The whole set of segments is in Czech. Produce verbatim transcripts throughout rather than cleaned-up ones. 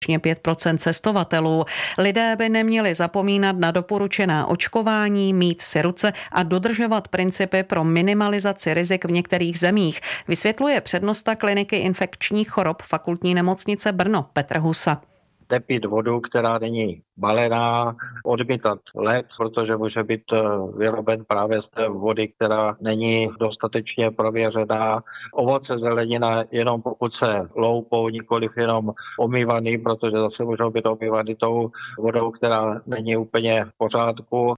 pět procent cestovatelů. Lidé by neměli zapomínat na doporučená očkování, mít si ruce a dodržovat principy pro minimalizaci rizik v některých zemích, vysvětluje přednosta kliniky infekčních chorob Fakultní nemocnice Brno Petr Husa. Nepít vodu, která není balená, odmítat led, protože může být vyroben právě z té vody, která není dostatečně prověřená. Ovoce, zelenina jenom pokud se loupou, nikoliv jenom omývaný, protože zase můžou být omývaný tou vodou, která není úplně v pořádku.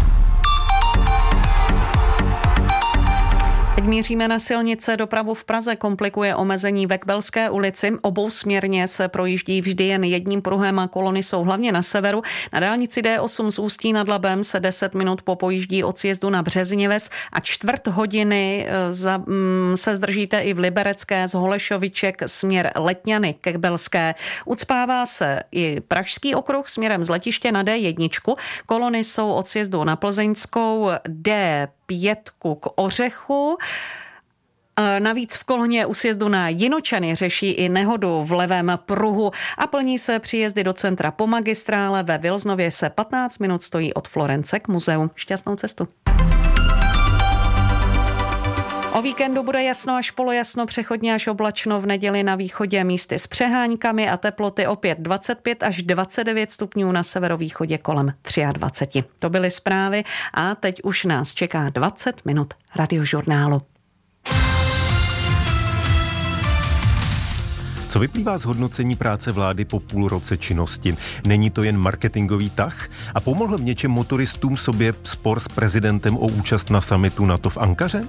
Teď míříme na silnice. Dopravu v Praze komplikuje omezení ve Kbelské ulici. Obousměrně se projíždí vždy jen jedním pruhem a kolony jsou hlavně na severu. Na dálnici D osm z Ústí nad Labem se deset minut po pojíždí od sjezdu na Březněves a čtvrt hodiny za, mm, se zdržíte i v Liberecké z Holešoviček směr Letňany ke Kbelské. Ucpává se i Pražský okruh směrem z letiště na D jedna. Kolony jsou od sjezdu na Plzeňskou D pětku k Ořechu. Navíc v koloně u sjezdu na Jinočany řeší i nehodu v levém pruhu a plní se příjezdy do centra po magistrále. Ve Vilznově se patnáct minut stojí od Florence k muzeu. Šťastnou cestu. O víkendu bude jasno až polojasno, přechodně až oblačno, v neděli na východě místy s přeháňkami a teploty opět dvacet pět až dvacet devět stupňů, na severovýchodě kolem dvacet tři. To byly zprávy a teď už nás čeká dvacet minut radiožurnálu. Co vyplývá z hodnocení práce vlády po půl roce činnosti? Není to jen marketingový tah? A pomohl v něčem motoristům sobě spor s prezidentem o účast na summitu NATO v Ankaře?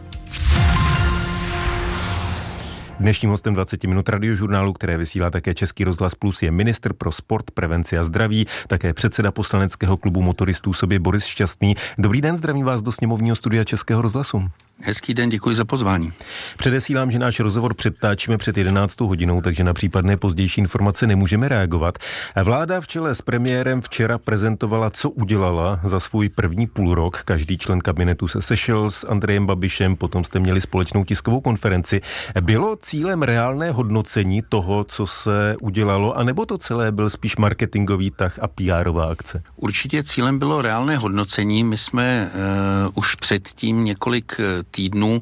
Dnešním hostem dvacet minut radiožurnálu, které vysílá také Český rozhlas Plus, je ministr pro sport, prevenci a zdraví, také předseda poslaneckého klubu motoristů sobě Boris Šťastný. Dobrý den, zdravím vás do sněmovního studia Českého rozhlasu. Hezký den, děkuji za pozvání. Předesílám, že náš rozhovor předtáčíme před jedenáctou hodinou, takže na případné pozdější informace nemůžeme reagovat. Vláda v čele s premiérem včera prezentovala, co udělala za svůj první půlrok. Každý člen kabinetu se sešel s Andrejem Babišem, potom jste měli společnou tiskovou konferenci. Bylo cílem reálné hodnocení toho, co se udělalo, anebo to celé byl spíš marketingový tah a P R-ová akce? Určitě cílem bylo reálné hodnocení. My jsme uh, už předtím několik týdnů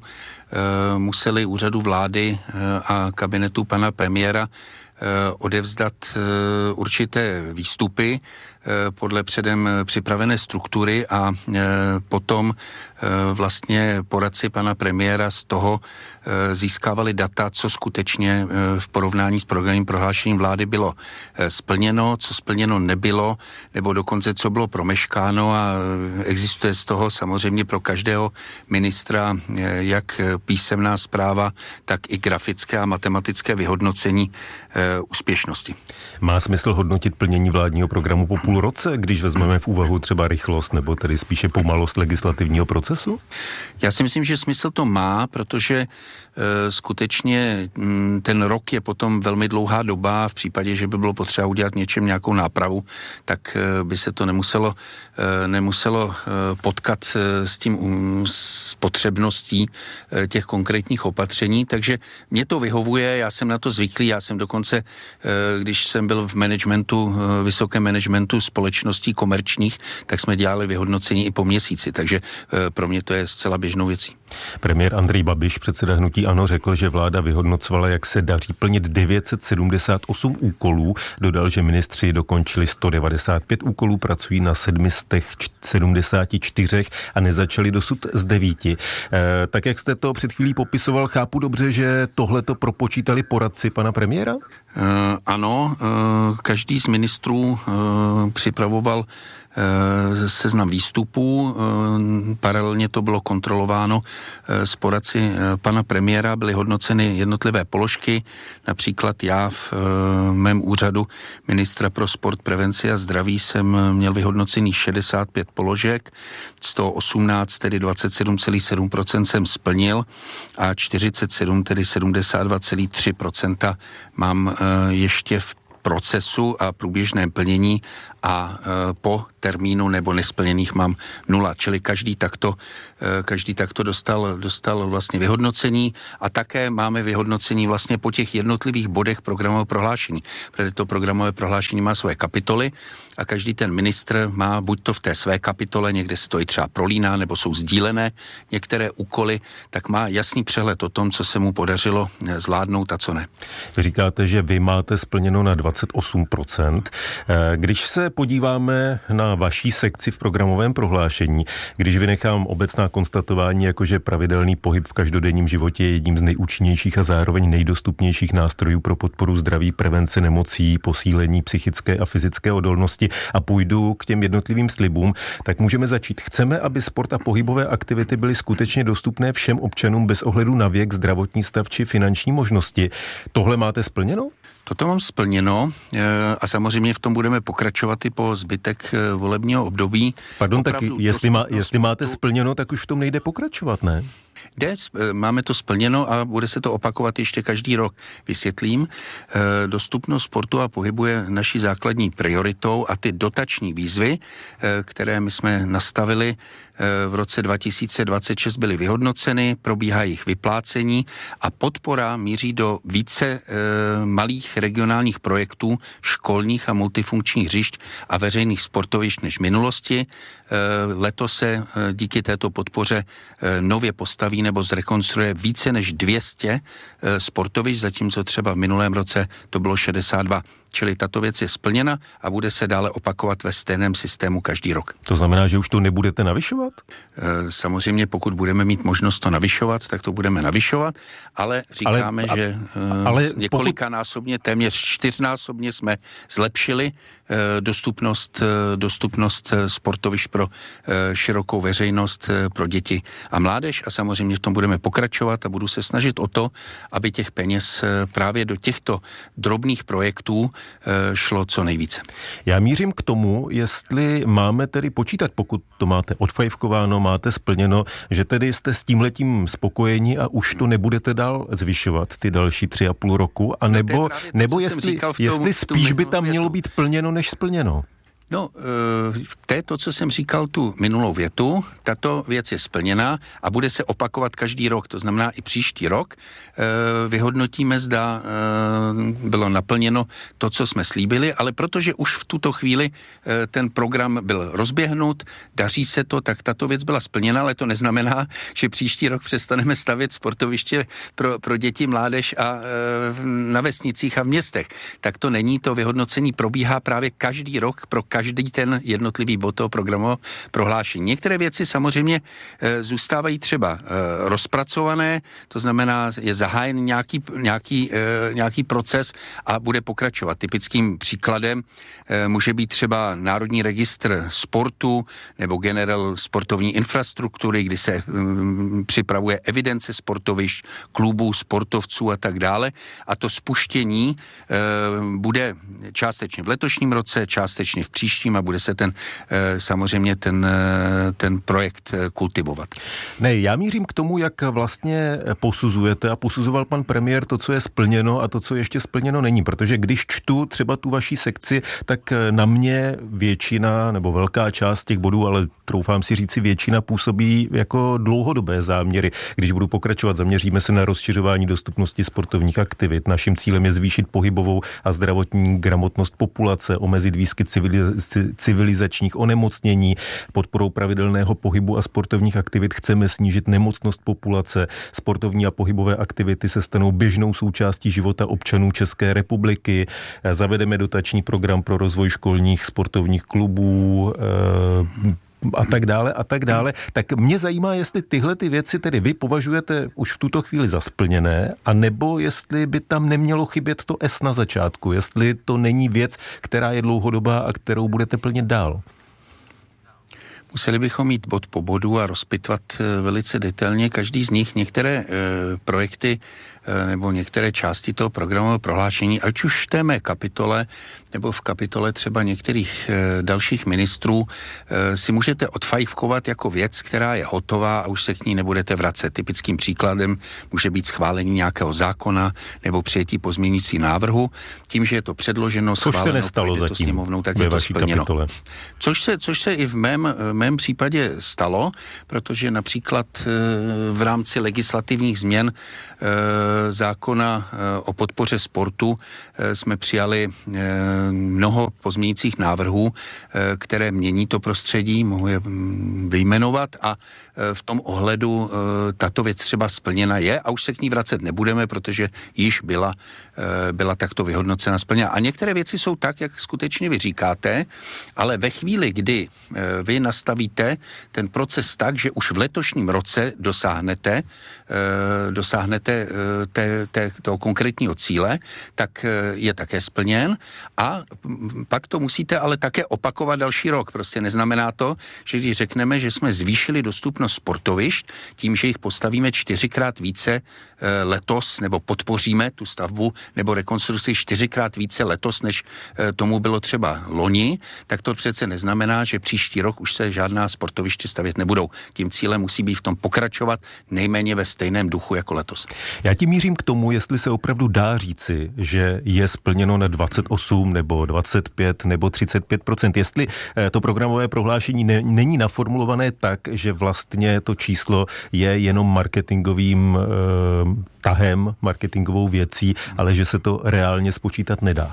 uh, museli úřadu vlády uh, a kabinetu pana premiéra uh, odevzdat uh, určité výstupy uh, podle předem připravené struktury a uh, potom uh, vlastně poradci pana premiéra z toho uh, získávali data, co skutečně uh, v porovnání s programovým prohlášením vlády bylo uh, splněno, co splněno nebylo, nebo dokonce co bylo promeškáno a uh, existuje z toho samozřejmě pro každého ministra uh, jak písemná zpráva, tak i grafické a matematické vyhodnocení uh, úspěšnosti. Má smysl hodnotit plnění vládního programu po půl roce, když vezmeme v úvahu třeba rychlost nebo tedy spíše pomalost legislativního procesu? Já si myslím, že smysl to má, protože e, skutečně m, ten rok je potom velmi dlouhá doba. V případě, že by bylo potřeba udělat něčem nějakou nápravu, tak e, by se to nemuselo, e, nemuselo e, potkat e, s tím um, s potřebností e, těch konkrétních opatření. Takže mě to vyhovuje, já jsem na to zvyklý, já jsem dokonce, e, když jsem byl v managementu, e, vysokém managementu společností komerčních, tak jsme dělali vyhodnocení i po měsíci, takže e, pro mě to je zcela běžnou věcí. Premiér Andrej Babiš, předseda hnutí ANO, řekl, že vláda vyhodnocovala, jak se daří plnit devět set sedmdesát osm úkolů. Dodal, že ministři dokončili sto devadesát pět úkolů, pracují na sedm set sedmdesát čtyři a nezačali dosud z devíti. E, tak jak jste to před chvílí popisoval, chápu dobře, že tohle to propočítali poradci pana premiéra? Uh, ano, uh, každý z ministrů uh, připravoval seznam výstupů, paralelně to bylo kontrolováno s poradci pana premiéra, byly hodnoceny jednotlivé položky, například já v mém úřadu ministra pro sport, prevenci a zdraví jsem měl vyhodnocený šedesát pět položek, sto osmnáct, tedy dvacet sedm celá sedm procent jsem splnil a čtyřicet sedm, tedy sedmdesát dva celá tři procenta mám ještě v procesu a průběžném plnění a po termínu nebo nesplněných mám nula. Čili každý takto, každý takto dostal, dostal vlastně vyhodnocení a také máme vyhodnocení vlastně po těch jednotlivých bodech programového prohlášení. Protože to programové prohlášení má své kapitoly a každý ten ministr má buď to v té své kapitole, někde se to i třeba prolíná, nebo jsou sdílené některé úkoly, tak má jasný přehled o tom, co se mu podařilo zvládnout a co ne. Vy říkáte, že vy máte splněno na dvacet osm procent. Když se podíváme na vaší sekci v programovém prohlášení, když vynechám obecná konstatování, jakože pravidelný pohyb v každodenním životě je jedním z nejúčinnějších a zároveň nejdostupnějších nástrojů pro podporu zdraví, prevence nemocí, posílení psychické a fyzické odolnosti a půjdu k těm jednotlivým slibům, tak můžeme začít. Chceme, aby sport a pohybové aktivity byly skutečně dostupné všem občanům bez ohledu na věk, zdravotní stav či finanční možnosti. Tohle máte splněno? Toto mám splněno a samozřejmě v tom budeme pokračovat i po zbytek volebního období. Pardon, tak jestli, má, jestli máte splněno, tak už v tom nejde pokračovat, ne? Jde, máme to splněno a bude se to opakovat ještě každý rok. Vysvětlím, dostupnost sportu a pohybu je naší základní prioritou a ty dotační výzvy, které my jsme nastavili v roce dva tisíce dvacet šest, byly vyhodnoceny, probíhá jejich vyplácení a podpora míří do více malých regionálních projektů, školních a multifunkčních hřišť a veřejných sportovišť než v minulosti. Letos se díky této podpoře nově postaví nebo zrekonstruuje více než dvě stě sportovišť, zatímco třeba v minulém roce to bylo šedesát dva. Čili tato věc je splněna a bude se dále opakovat ve stejném systému každý rok. To znamená, že už to nebudete navyšovat? Samozřejmě, pokud budeme mít možnost to navyšovat, tak to budeme navyšovat, ale říkáme, ale, že ale několikanásobně, pokud... téměř čtyřnásobně jsme zlepšili dostupnost, dostupnost sportovišť pro širokou veřejnost, pro děti a mládež a samozřejmě v tom budeme pokračovat a budu se snažit o to, aby těch peněz právě do těchto drobných projektů šlo co nejvíce. Já mířím k tomu, jestli máme tedy počítat, pokud to máte odfajfkováno, máte splněno, že tedy jste s tímhletím spokojeni a už to nebudete dál zvyšovat ty další tři a půl roku, a nebo, to, nebo jestli, tom, jestli spíš by tam mělo být plněno, než splněno. No, to je to, co jsem říkal tu minulou větu. Tato věc je splněna a bude se opakovat každý rok, to znamená i příští rok. Vyhodnotíme, zda bylo naplněno to, co jsme slíbili, ale protože už v tuto chvíli ten program byl rozběhnut, daří se to, tak tato věc byla splněna, ale to neznamená, že příští rok přestaneme stavět sportoviště pro, pro děti, mládež a na vesnicích a v městech. Tak to není, to vyhodnocení probíhá právě každý rok pro každý ten jednotlivý bod toho programového prohlášení. Některé věci samozřejmě e, zůstávají třeba e, rozpracované, to znamená, je zahájen nějaký, nějaký, e, nějaký proces a bude pokračovat. Typickým příkladem e, může být třeba Národní registr sportu nebo generál sportovní infrastruktury, kdy se m, připravuje evidence sportovišť, klubů, sportovců a tak dále. A to spuštění e, bude částečně v letošním roce, částečně v příštím a bude se ten samozřejmě ten, ten projekt kultivovat. Ne, já mířím k tomu, jak vlastně posuzujete a posuzoval pan premiér to, co je splněno a to, co ještě splněno není, protože když čtu třeba tu vaší sekci, tak na mě většina nebo velká část těch bodů, ale troufám si říci většina, působí jako dlouhodobé záměry. Když budu pokračovat, zaměříme se na rozšiřování dostupnosti sportovních aktivit. Naším cílem je zvýšit pohybovou a zdravotní gramotnost populace, omezit výskyt civilizačních onemocnění, podporou pravidelného pohybu a sportovních aktivit chceme snížit nemocnost populace. Sportovní a pohybové aktivity se stanou běžnou součástí života občanů České republiky. Zavedeme dotační program pro rozvoj školních sportovních klubů, a tak dále, a tak dále. Tak mě zajímá, jestli tyhle ty věci tedy vy považujete už v tuto chvíli za splněné, a nebo jestli by tam nemělo chybět to S na začátku, jestli to není věc, která je dlouhodobá a kterou budete plnit dál. Museli bychom mít bod po bodu a rozpitvat velice detailně každý z nich. Některé e, projekty e, nebo některé části toho programového prohlášení, ať už v té mé kapitole nebo v kapitole třeba některých e, dalších ministrů, e, si můžete odfajfkovat jako věc, která je hotová a už se k ní nebudete vracet. Typickým příkladem může být schválení nějakého zákona nebo přijetí pozměňující návrhu. Tím, že je to předloženo, což schváleno, se nestalo to sněmovnou, tak je to splněno. Kapitole. Což se, což se i v mém, mém případě stalo, protože například v rámci legislativních změn zákona o podpoře sportu jsme přijali mnoho pozměňujících návrhů, které mění to prostředí, mohu je vyjmenovat, a v tom ohledu tato věc třeba splněna je a už se k ní vracet nebudeme, protože již byla, byla takto vyhodnocena, splněna. A některé věci jsou tak, jak skutečně vy říkáte, ale ve chvíli, kdy vy nastavíte ten proces tak, že už v letošním roce dosáhnete, dosáhnete té, té, toho konkrétního cíle, tak je také splněn a pak to musíte ale také opakovat další rok. Prostě neznamená to, že když řekneme, že jsme zvýšili dostupnost sportovišť tím, že jich postavíme čtyřikrát více letos, nebo podpoříme tu stavbu nebo rekonstrukci čtyřikrát více letos, než tomu bylo třeba loni, tak to přece neznamená, že příští rok už se žádná sportoviště stavět nebudou. Tím cílem musí být v tom pokračovat nejméně ve stejném duchu jako letos. Já tím mířím k tomu, jestli se opravdu dá říci, že je splněno na dvacet osm nebo dvacet pět nebo třicet pět procent. Jestli to programové prohlášení ne, není naformulované tak, že vlastně to číslo je jenom marketingovým eh, tahem, marketingovou věcí, ale že se to reálně spočítat nedá.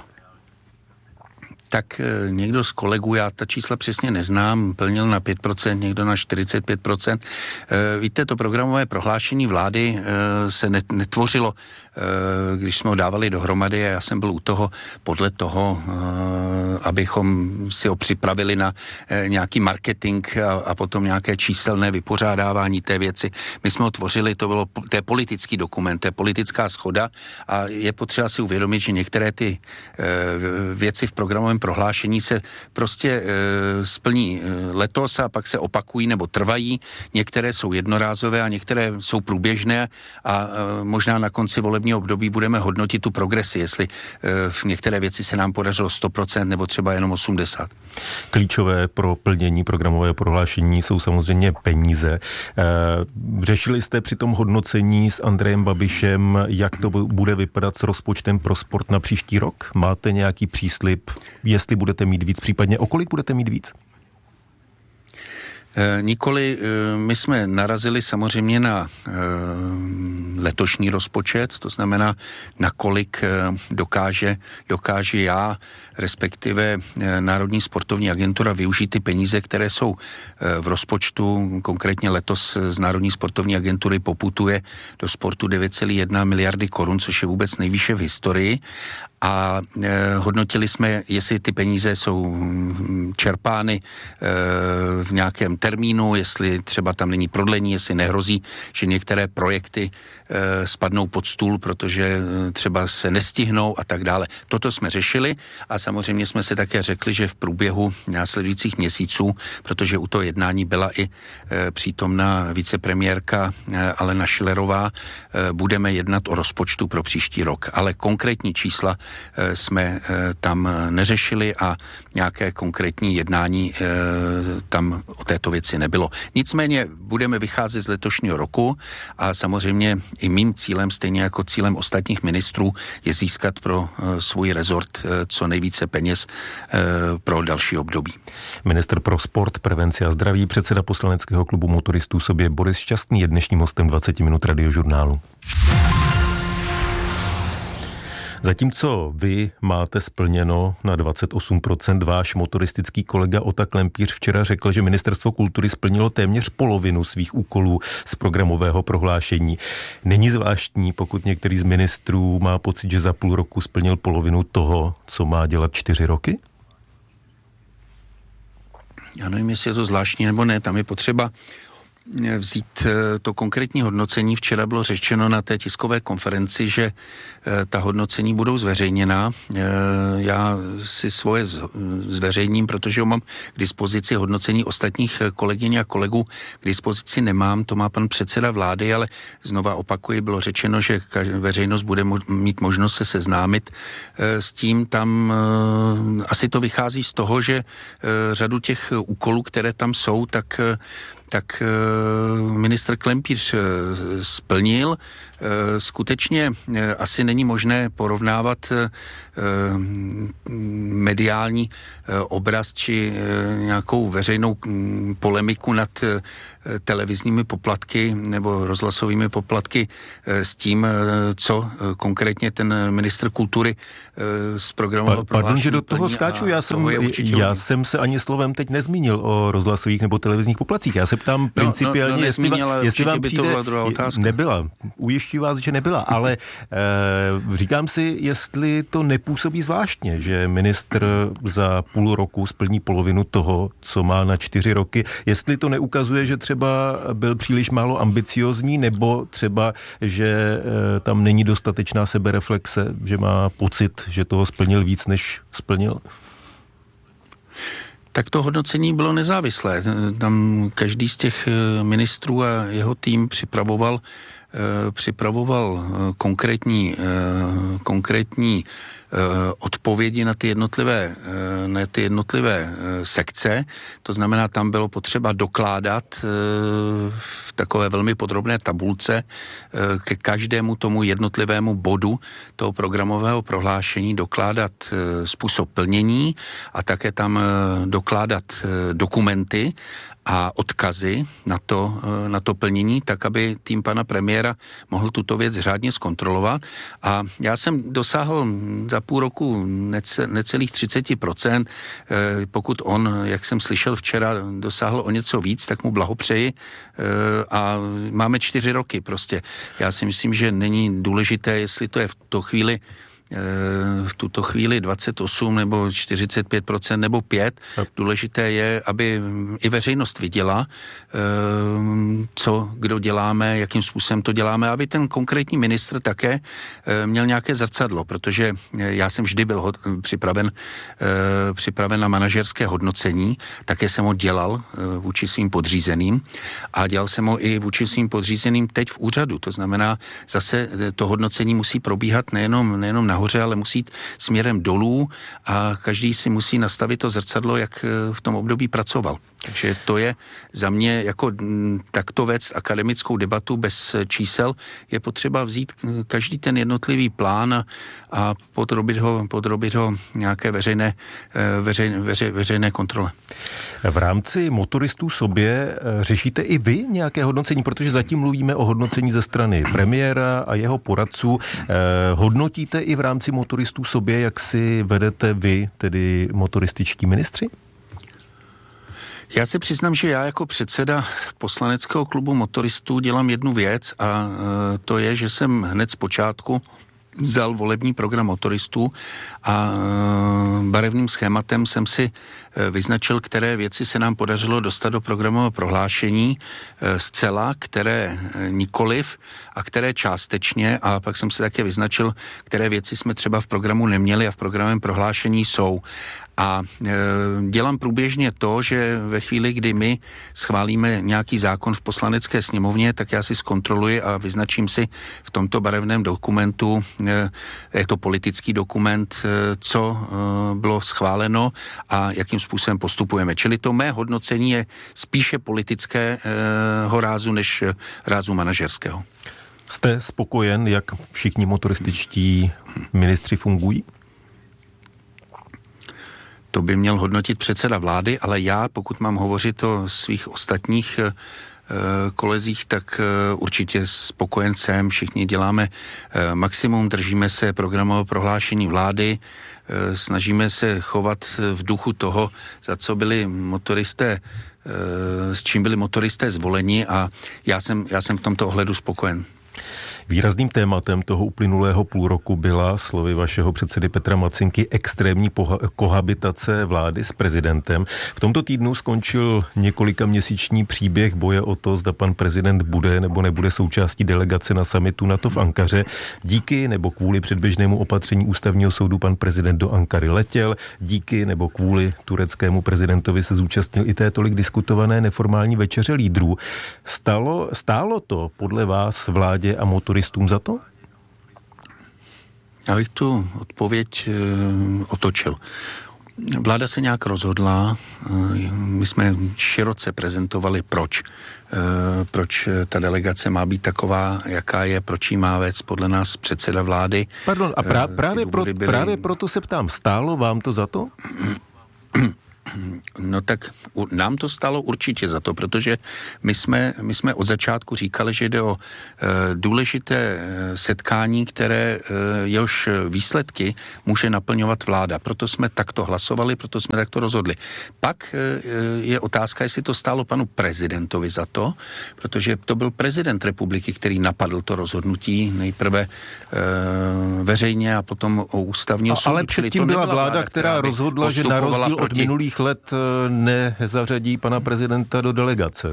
Tak někdo z kolegů, já ta čísla přesně neznám, plnil na pět procent, někdo na čtyřicet pět procent. Víte, to programové prohlášení vlády se netvořilo, když jsme ho dávali dohromady a já jsem byl u toho podle toho, abychom si ho připravili na nějaký marketing a, a potom nějaké číselné vypořádávání té věci. My jsme ho tvořili, to bylo, to je politický dokument, to je politická shoda a je potřeba si uvědomit, že některé ty věci v programovém prohlášení se prostě e, splní letos a pak se opakují nebo trvají. Některé jsou jednorázové a některé jsou průběžné a e, možná na konci volebního období budeme hodnotit tu progresi, jestli e, v některé věci se nám podařilo sto procent nebo třeba jenom osmdesát procent. Klíčové pro plnění programového prohlášení jsou samozřejmě peníze. E, řešili jste při tom hodnocení s Andrejem Babišem, jak to bude vypadat s rozpočtem pro sport na příští rok? Máte nějaký příslib, jestli budete mít víc, případně o kolik budete mít víc? E, nikoli, e, my jsme narazili samozřejmě na e, letošní rozpočet, to znamená, nakolik e, dokáže, dokáže já, respektive e, Národní sportovní agentura využít ty peníze, které jsou e, v rozpočtu. Konkrétně letos z Národní sportovní agentury poputuje do sportu devět celá jedna miliardy korun, což je vůbec nejvýše v historii. A e, hodnotili jsme, jestli ty peníze jsou čerpány e, v nějakém termínu, jestli třeba tam není prodlení, jestli nehrozí, že některé projekty e, spadnou pod stůl, protože e, třeba se nestihnou a tak dále. Toto jsme řešili a samozřejmě jsme se také řekli, že v průběhu následujících měsíců, protože u toho jednání byla i e, přítomná vicepremiérka e, Alena Schillerová, e, budeme jednat o rozpočtu pro příští rok. Ale konkrétní čísla jsme tam neřešili a nějaké konkrétní jednání tam o této věci nebylo. Nicméně budeme vycházet z letošního roku a samozřejmě i mým cílem, stejně jako cílem ostatních ministrů, je získat pro svůj rezort co nejvíce peněz pro další období. Ministr pro sport, prevenci a zdraví, předseda poslaneckého klubu motoristů Sobě Boris Šťastný je dnešním hostem dvacet minut Radiožurnálu. Zatímco vy máte splněno na dvacet osm procent, váš motoristický kolega Ota Klempíř včera řekl, že Ministerstvo kultury splnilo téměř polovinu svých úkolů z programového prohlášení. Není zvláštní, pokud některý z ministrů má pocit, že za půl roku splnil polovinu toho, co má dělat čtyři roky? Já nevím, jestli je to zvláštní nebo ne, tam je potřeba vzít to konkrétní hodnocení. Včera bylo řečeno na té tiskové konferenci, že ta hodnocení budou zveřejněna. Já si svoje zveřejním, protože ho mám k dispozici. Hodnocení ostatních kolegyň a kolegů k dispozici nemám. To má pan předseda vlády, ale znova opakuji, bylo řečeno, že veřejnost bude mít možnost se seznámit s tím. Tam asi to vychází z toho, že řadu těch úkolů, které tam jsou, tak tak ministr Klempíř splnil. Skutečně asi není možné porovnávat mediální obraz či nějakou veřejnou polemiku nad televizními poplatky nebo rozhlasovými poplatky s tím, co konkrétně ten ministr kultury z programového pa, Pardon, že do toho skáču, já jsem, já jsem se ani slovem teď nezmínil o rozhlasových nebo televizních poplatcích. Já se ptám principiálně, no, no, jestli, jestli vám přijde, nebyla, ujišťuji vás, že nebyla, ale e, říkám si, jestli to nepůsobí zvláštně, že ministr za půl roku splní polovinu toho, co má na čtyři roky, jestli to neukazuje, že třeba byl příliš málo ambiciózní, nebo třeba, že e, tam není dostatečná sebereflexe, že má pocit, že toho splnil víc, než splnil? Tak to hodnocení bylo nezávislé. Tam každý z těch ministrů a jeho tým připravoval, připravoval konkrétní, konkrétní odpovědi na ty jednotlivé, na ty jednotlivé sekce. To znamená, tam bylo potřeba dokládat v takové velmi podrobné tabulce ke každému tomu jednotlivému bodu toho programového prohlášení dokládat způsob plnění a také tam dokládat dokumenty a odkazy na to, na to plnění, tak aby tým pana premiéra mohl tuto věc řádně zkontrolovat. A já jsem dosáhl za půl roku nece, necelých třicet procent. Pokud on, jak jsem slyšel včera, dosáhl o něco víc, tak mu blahopřeji. A máme čtyři roky prostě. Já si myslím, že není důležité, jestli to je v tu chvíli v tuto chvíli dvacet osm nebo čtyřicet pět procent nebo pět. Důležité je, aby i veřejnost viděla, co, kdo děláme, jakým způsobem to děláme, aby ten konkrétní ministr také měl nějaké zrcadlo, protože já jsem vždy byl připraven, připraven na manažerské hodnocení, také jsem ho dělal vůči svým podřízeným a dělal jsem ho i vůči svým podřízeným teď v úřadu. To znamená, zase to hodnocení musí probíhat nejenom, nejenom na nahoře, ale musí jít směrem dolů a každý si musí nastavit to zrcadlo, jak v tom období pracoval. Takže to je za mě jako takto vést akademickou debatu bez čísel. Je potřeba vzít každý ten jednotlivý plán a, a podrobit ho, podrobit ho nějaké veřejné, veřejné, veře, veřejné kontrole. V rámci motoristů sobě řešíte i vy nějaké hodnocení, protože zatím mluvíme o hodnocení ze strany premiéra a jeho poradců. Hodnotíte i v rámci motoristů sobě, jak si vedete vy, tedy motorističtí ministři? Já se přiznám, že já jako předseda poslaneckého klubu motoristů dělám jednu věc a to je, že jsem hned z počátku vzal volební program motoristů a barevným schématem jsem si vyznačil, které věci se nám podařilo dostat do programového prohlášení zcela, které nikoliv a které částečně, a pak jsem si také vyznačil, které věci jsme třeba v programu neměli a v programovém prohlášení jsou. A e, dělám průběžně to, že ve chvíli, kdy my schválíme nějaký zákon v poslanecké sněmovně, tak já si zkontroluji a vyznačím si v tomto barevném dokumentu, e, je to politický dokument, e, co e, bylo schváleno a jakým způsobem postupujeme. Čili to mé hodnocení je spíše politického rázu než rázu manažerského. Jste spokojen, jak všichni motorističtí ministři fungují? To by měl hodnotit předseda vlády, ale já, pokud mám hovořit o svých ostatních e, kolezích, tak e, určitě spokojen jsem, všichni děláme e, maximum, držíme se programového prohlášení vlády, e, snažíme se chovat v duchu toho, za co byli motoristé, e, s čím byli motoristé zvoleni a já jsem, já jsem v tomto ohledu spokojen. Výrazným tématem toho uplynulého půl roku byla, slovy vašeho předsedy Petra Macinky, extrémní poha- kohabitace vlády s prezidentem. V tomto týdnu skončil několika měsíční příběh boje o to, zda pan prezident bude nebo nebude součástí delegace na summitu NATO v Ankaře. Díky nebo kvůli předběžnému opatření ústavního soudu pan prezident do Ankary letěl. Díky nebo kvůli tureckému prezidentovi se zúčastnil i té tolik diskutované neformální večeře lídrů. Stalo, stálo to podle vás vládě a motoristům za to? Já bych tu odpověď e, otočil. Vláda se nějak rozhodla, e, my jsme široce prezentovali proč. E, proč ta delegace má být taková, jaká je, proč jí má vést podle nás předseda vlády. Pardon, a prá, právě, pro, byly... právě proto se ptám, stálo vám to za to? No tak nám to stalo určitě za to, protože my jsme, my jsme od začátku říkali, že jde o e, důležité setkání, které e, jehož výsledky může naplňovat vláda. Proto jsme takto hlasovali, proto jsme takto rozhodli. Pak e, je otázka, jestli to stálo panu prezidentovi za to, protože to byl prezident republiky, který napadl to rozhodnutí nejprve e, veřejně a potom o ústavního soudu. Ale předtím byla vláda, vláda, která rozhodla, že na rozdíl od proti... minulých let nezařadí pana prezidenta do delegace.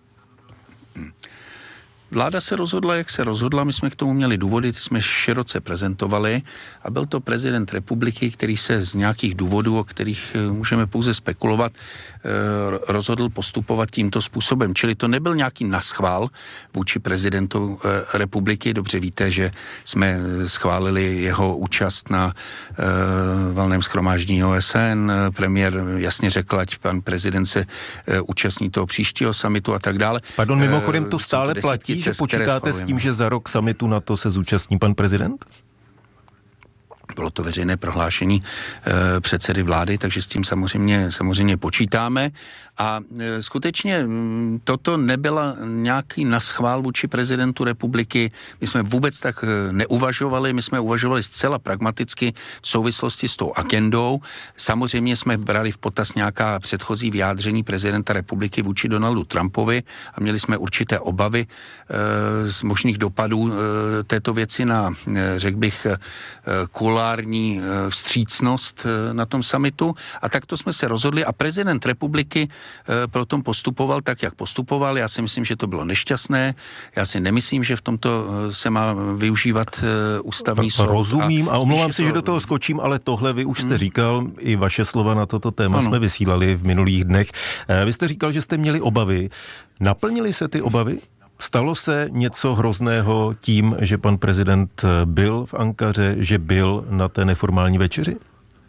Vláda se rozhodla, jak se rozhodla, my jsme k tomu měli důvody, ty jsme široce prezentovali a byl to prezident republiky, který se z nějakých důvodů, o kterých můžeme pouze spekulovat, rozhodl postupovat tímto způsobem. Čili to nebyl nějaký naschvál vůči prezidentu republiky. Dobře víte, že jsme schválili jeho účast na valném shromáždění O S N. Premiér jasně řekl, ať pan prezident se účastní toho příštího summitu a tak dále. Pardon, mimochodem to stále platí, že počítáte s tím, že za rok summitu NATO se zúčastní pan prezident? Bylo to veřejné prohlášení e, předsedy vlády, takže s tím samozřejmě, samozřejmě počítáme. A e, skutečně m, toto nebyla nějaký naschvál vůči prezidentu republiky. My jsme vůbec tak e, neuvažovali, my jsme uvažovali zcela pragmaticky v souvislosti s tou agendou. Samozřejmě jsme brali v potaz nějaká předchozí vyjádření prezidenta republiky vůči Donaldu Trumpovi a měli jsme určité obavy e, z možných dopadů e, této věci na, e, řekl bych, e, kulární e, vstřícnost e, na tom summitu. A takto jsme se rozhodli a prezident republiky pro tom postupoval tak, jak postupoval. Já si myslím, že to bylo nešťastné. Já si nemyslím, že v tomto se má využívat ústavní soud. Rozumím a, a omlouvám se, to... že do toho skočím, ale tohle vy už jste hmm. říkal, i vaše slova na toto téma ano. jsme vysílali v minulých dnech. Vy jste říkal, že jste měli obavy. Naplnily se ty obavy? Stalo se něco hrozného tím, že pan prezident byl v Ankaře, že byl na té neformální večeři?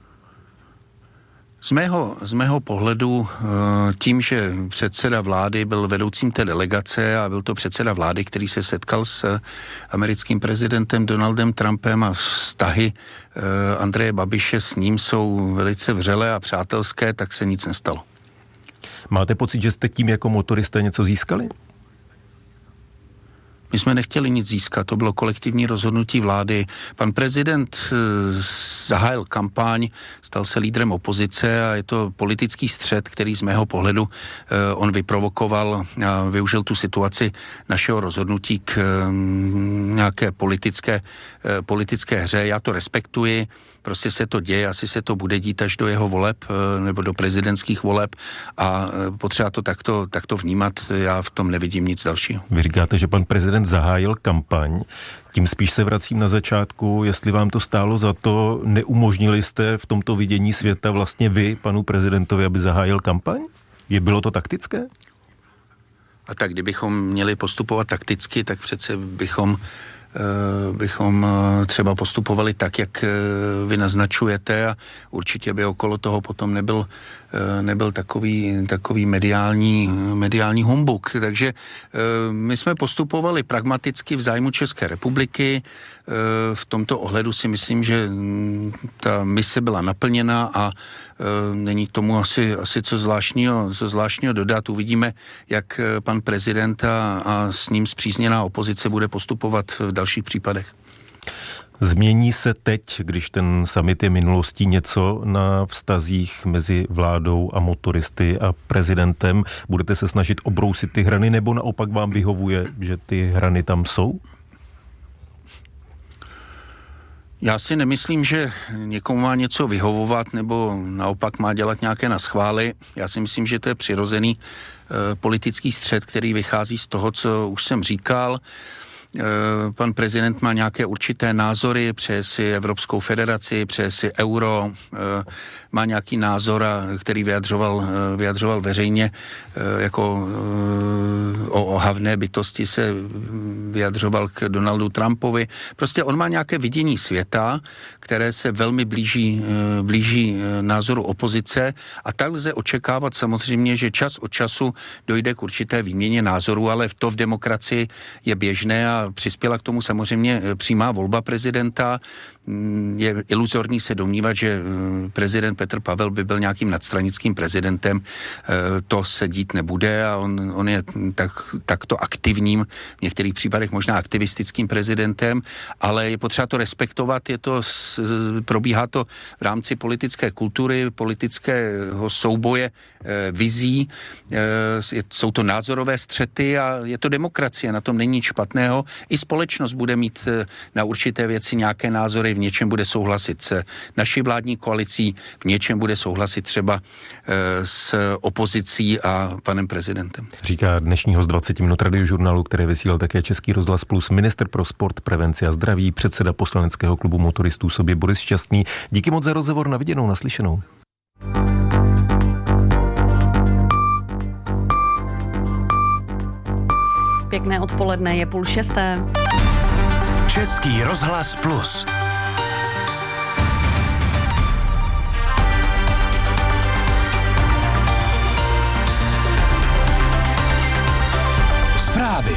Z mého, z mého pohledu tím, že předseda vlády byl vedoucím té delegace a byl to předseda vlády, který se setkal s americkým prezidentem Donaldem Trumpem a vztahy Andreje Babiše s ním jsou velice vřelé a přátelské, tak se nic nestalo. Máte pocit, že jste tím jako motoristé něco získali? My jsme nechtěli nic získat, to bylo kolektivní rozhodnutí vlády. Pan prezident zahájil kampaň, stal se lídrem opozice a je to politický střet, který z mého pohledu on vyprovokoval a využil tu situaci našeho rozhodnutí k nějaké politické, politické hře. Já to respektuji, prostě se to děje, asi se to bude dít až do jeho voleb nebo do prezidentských voleb a potřeba to takto, takto vnímat, já v tom nevidím nic dalšího. Vy říkáte, že pan prezident zahájil kampaň, tím spíš se vracím na začátku, jestli vám to stálo za to, neumožnili jste v tomto vidění světa vlastně vy, panu prezidentovi, aby zahájil kampaň? Je bylo to taktické? A tak kdybychom měli postupovat takticky, tak přece bychom bychom třeba postupovali tak, jak vy naznačujete a určitě by okolo toho potom nebyl, nebyl takový, takový mediální, mediální humbuk. Takže my jsme postupovali pragmaticky v zájmu České republiky. V tomto ohledu si myslím, že ta mise byla naplněna a není tomu asi, asi co zvláštního, co zvláštního dodat. Uvidíme, jak pan prezident a, a s ním spřízněná opozice bude postupovat v dalších případech. Změní se teď, když ten summit je minulostí, něco na vztazích mezi vládou a motoristy a prezidentem? Budete se snažit obrousit ty hrany, nebo naopak vám vyhovuje, že ty hrany tam jsou? Já si nemyslím, že někomu má něco vyhovovat nebo naopak má dělat nějaké naschvály. Já si myslím, že to je přirozený e, politický střet, který vychází z toho, co už jsem říkal. Pan prezident má nějaké určité názory, přeje si Evropskou federaci, přeje si euro, má nějaký názor, který vyjadřoval, vyjadřoval veřejně jako o ohavné bytosti se vyjadřoval k Donaldu Trumpovi. Prostě on má nějaké vidění světa, které se velmi blíží, blíží názoru opozice a tak lze očekávat samozřejmě, že čas od času dojde k určité výměně názorů, ale to v demokracii je běžné a přispěla k tomu samozřejmě přímá volba prezidenta. Je iluzorní se domnívat, že prezident Petr Pavel by byl nějakým nadstranickým prezidentem. To se dít nebude a on, on je tak, takto aktivním, v některých případech možná aktivistickým prezidentem, ale je potřeba to respektovat, je to, probíhá to v rámci politické kultury, politického souboje vizí, jsou to názorové střety a je to demokracie, na tom není nic špatného. I společnost bude mít na určité věci nějaké názory, v něčem bude souhlasit s naší vládní koalicí, v něčem bude souhlasit třeba s opozicí a panem prezidentem. Říká dnešní host dvacet minut radiožurnálu, které vysílal také Český rozhlas Plus, ministr pro sport, prevenci a zdraví, předseda poslaneckého klubu motoristů Sobě Boris Šťastný. Díky moc za rozhovor, na viděnou, naslyšenou. Pěkné odpoledne, je půl šesté. Český rozhlas Plus. Zprávy.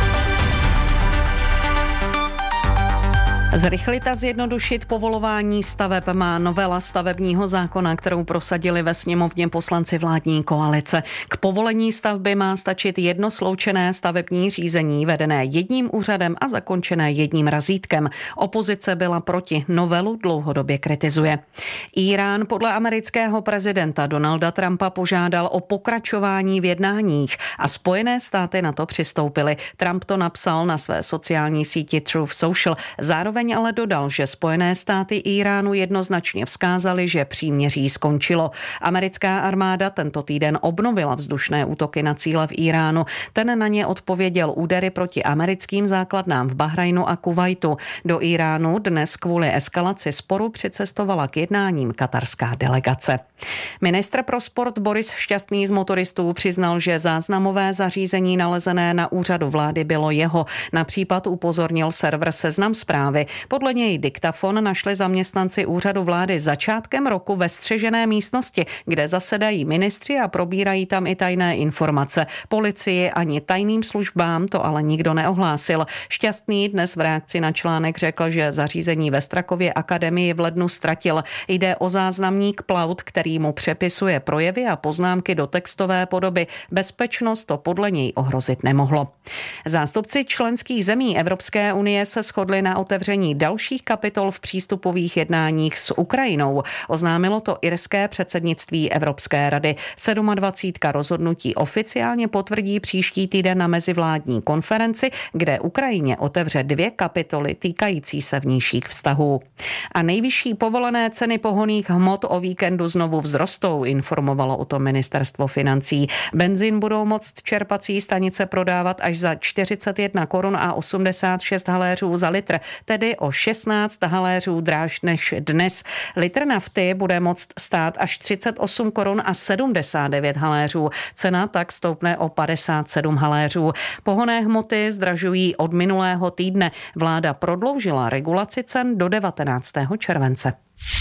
Zrychlit a zjednodušit povolování staveb má novela stavebního zákona, kterou prosadili ve sněmovně poslanci vládní koalice. K povolení stavby má stačit jedno sloučené stavební řízení vedené jedním úřadem a zakončené jedním razítkem. Opozice byla proti, novelu dlouhodobě kritizuje. Irán podle amerického prezidenta Donalda Trumpa požádal o pokračování v jednáních a Spojené státy na to přistoupily. Trump to napsal na své sociální síti Truth Social. Zároveň ale dodal, že Spojené státy Iránu jednoznačně vzkázaly, že příměří skončilo. Americká armáda tento týden obnovila vzdušné útoky na cíle v Iránu. Ten na ně odpověděl údery proti americkým základnám v Bahrajnu a Kuvajtu. Do Iránu dnes kvůli eskalaci sporu přicestovala k jednáním katarská delegace. Ministr pro sport Boris Šťastný z motoristů přiznal, že záznamové zařízení nalezené na úřadu vlády bylo jeho. Na případ upozornil server Seznam Zprávy. Podle něj diktafon našli zaměstnanci úřadu vlády začátkem roku ve střežené místnosti, kde zasedají ministři a probírají tam i tajné informace. Policii ani tajným službám to ale nikdo neohlásil. Šťastný dnes v reakci na článek řekl, že zařízení ve Strakově akademii v lednu ztratil. Jde o záznamník Plaut, který mu přepisuje projevy a poznámky do textové podoby. Bezpečnost to podle něj ohrozit nemohlo. Zástupci členských zemí Evropské unie se shodli na otevření dalších kapitol v přístupových jednáních s Ukrajinou. Oznámilo to irské předsednictví Evropské rady. dvacet sedm rozhodnutí oficiálně potvrdí příští týden na mezivládní konferenci, kde Ukrajině otevře dvě kapitoly týkající se vnějších vztahů. A nejvyšší povolené ceny pohonných hmot o víkendu znovu vzrostou, informovalo o tom ministerstvo financí. Benzín budou moct čerpací stanice prodávat až za čtyřicet jedna korun a osmdesát šest haléřů za litr, tedy o šestnáct haléřů dráž než dnes. Litr nafty bude moct stát až třicet osm korun a sedmdesát devět haléřů. Cena tak stoupne o padesát sedm haléřů. Pohonné hmoty zdražují od minulého týdne. Vláda prodloužila regulaci cen do devatenáctého července.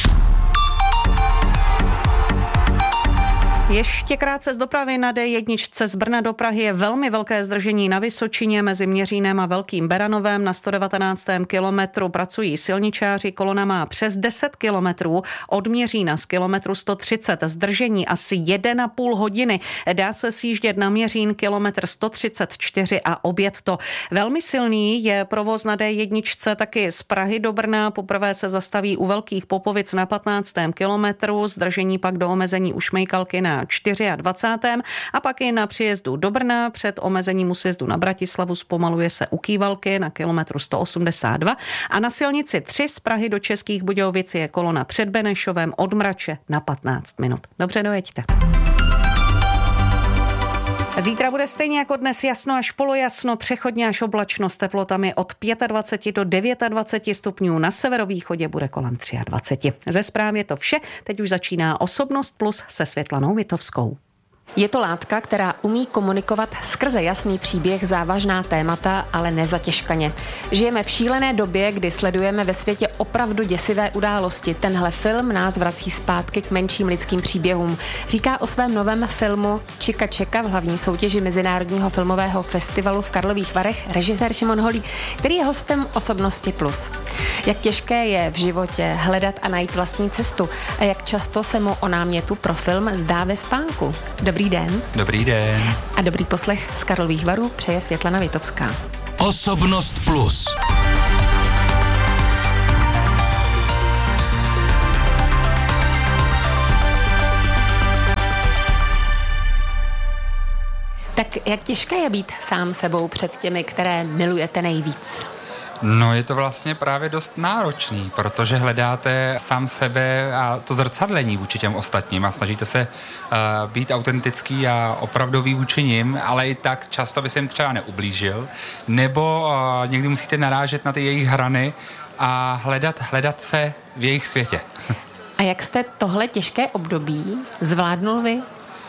Ještě krátce z dopravy na D jedna z Brna do Prahy je velmi velké zdržení na Vysočině mezi Měřínem a Velkým Beranovem. Na sto devatenáctém kilometru pracují silničáři, kolona má přes deset kilometrů, od Měřína z kilometru sto třicet, zdržení asi jedna a půl hodiny. Dá se sjíždět na Měřín kilometr sto třicet čtyři a objet to. Velmi silný je provoz na D jedna taky z Prahy do Brna. Poprvé se zastaví u Velkých Popovic na patnáctém kilometru, zdržení pak do omezení u Šmejkalky na na dvacátém čtvrtém a pak i na příjezdu do Brna. Před omezením u sjezdu na Bratislavu zpomaluje se u Kývalky na kilometru sto osmdesát dva a na silnici tři z Prahy do Českých Budějovic je kolona před Benešovem od Mrače na patnáct minut. Dobře, dojeďte. Zítra bude stejně jako dnes jasno až polojasno, přechodně až oblačno s teplotami od dvacet pět do dvacet devět stupňů. Na severovýchodě bude kolem dvacet tři. Ze zpráv je to vše, teď už začíná Osobnost plus se Světlanou Vitovskou. Je to látka, která umí komunikovat skrze jasný příběh závažná témata, ale nezatěžkaně. Žijeme v šílené době, kdy sledujeme ve světě opravdu děsivé události. Tenhle film nás vrací zpátky k menším lidským příběhům. Říká o svém novém filmu Čika Čeka v hlavní soutěži Mezinárodního filmového festivalu v Karlových Varech režisér Šimon Holý, který je hostem Osobnosti plus. Jak těžké je v životě hledat a najít vlastní cestu a jak často se mu o námětu pro film zdá ve spánku. Dobrý den. Dobrý den. A dobrý poslech z Karlových Varů přeje Světlana Vitovská. Osobnost plus. Tak jak těžké je být sám sebou před těmi, které milujete nejvíc? No je to vlastně právě dost náročný, protože hledáte sám sebe a to zrcadlení vůči těm ostatním a snažíte se uh, být autentický a opravdový vůči nim, ale i tak často by se jim třeba neublížil, nebo uh, někdy musíte narážet na ty jejich hrany a hledat, hledat se v jejich světě. A jak jste tohle těžké období zvládnul vy?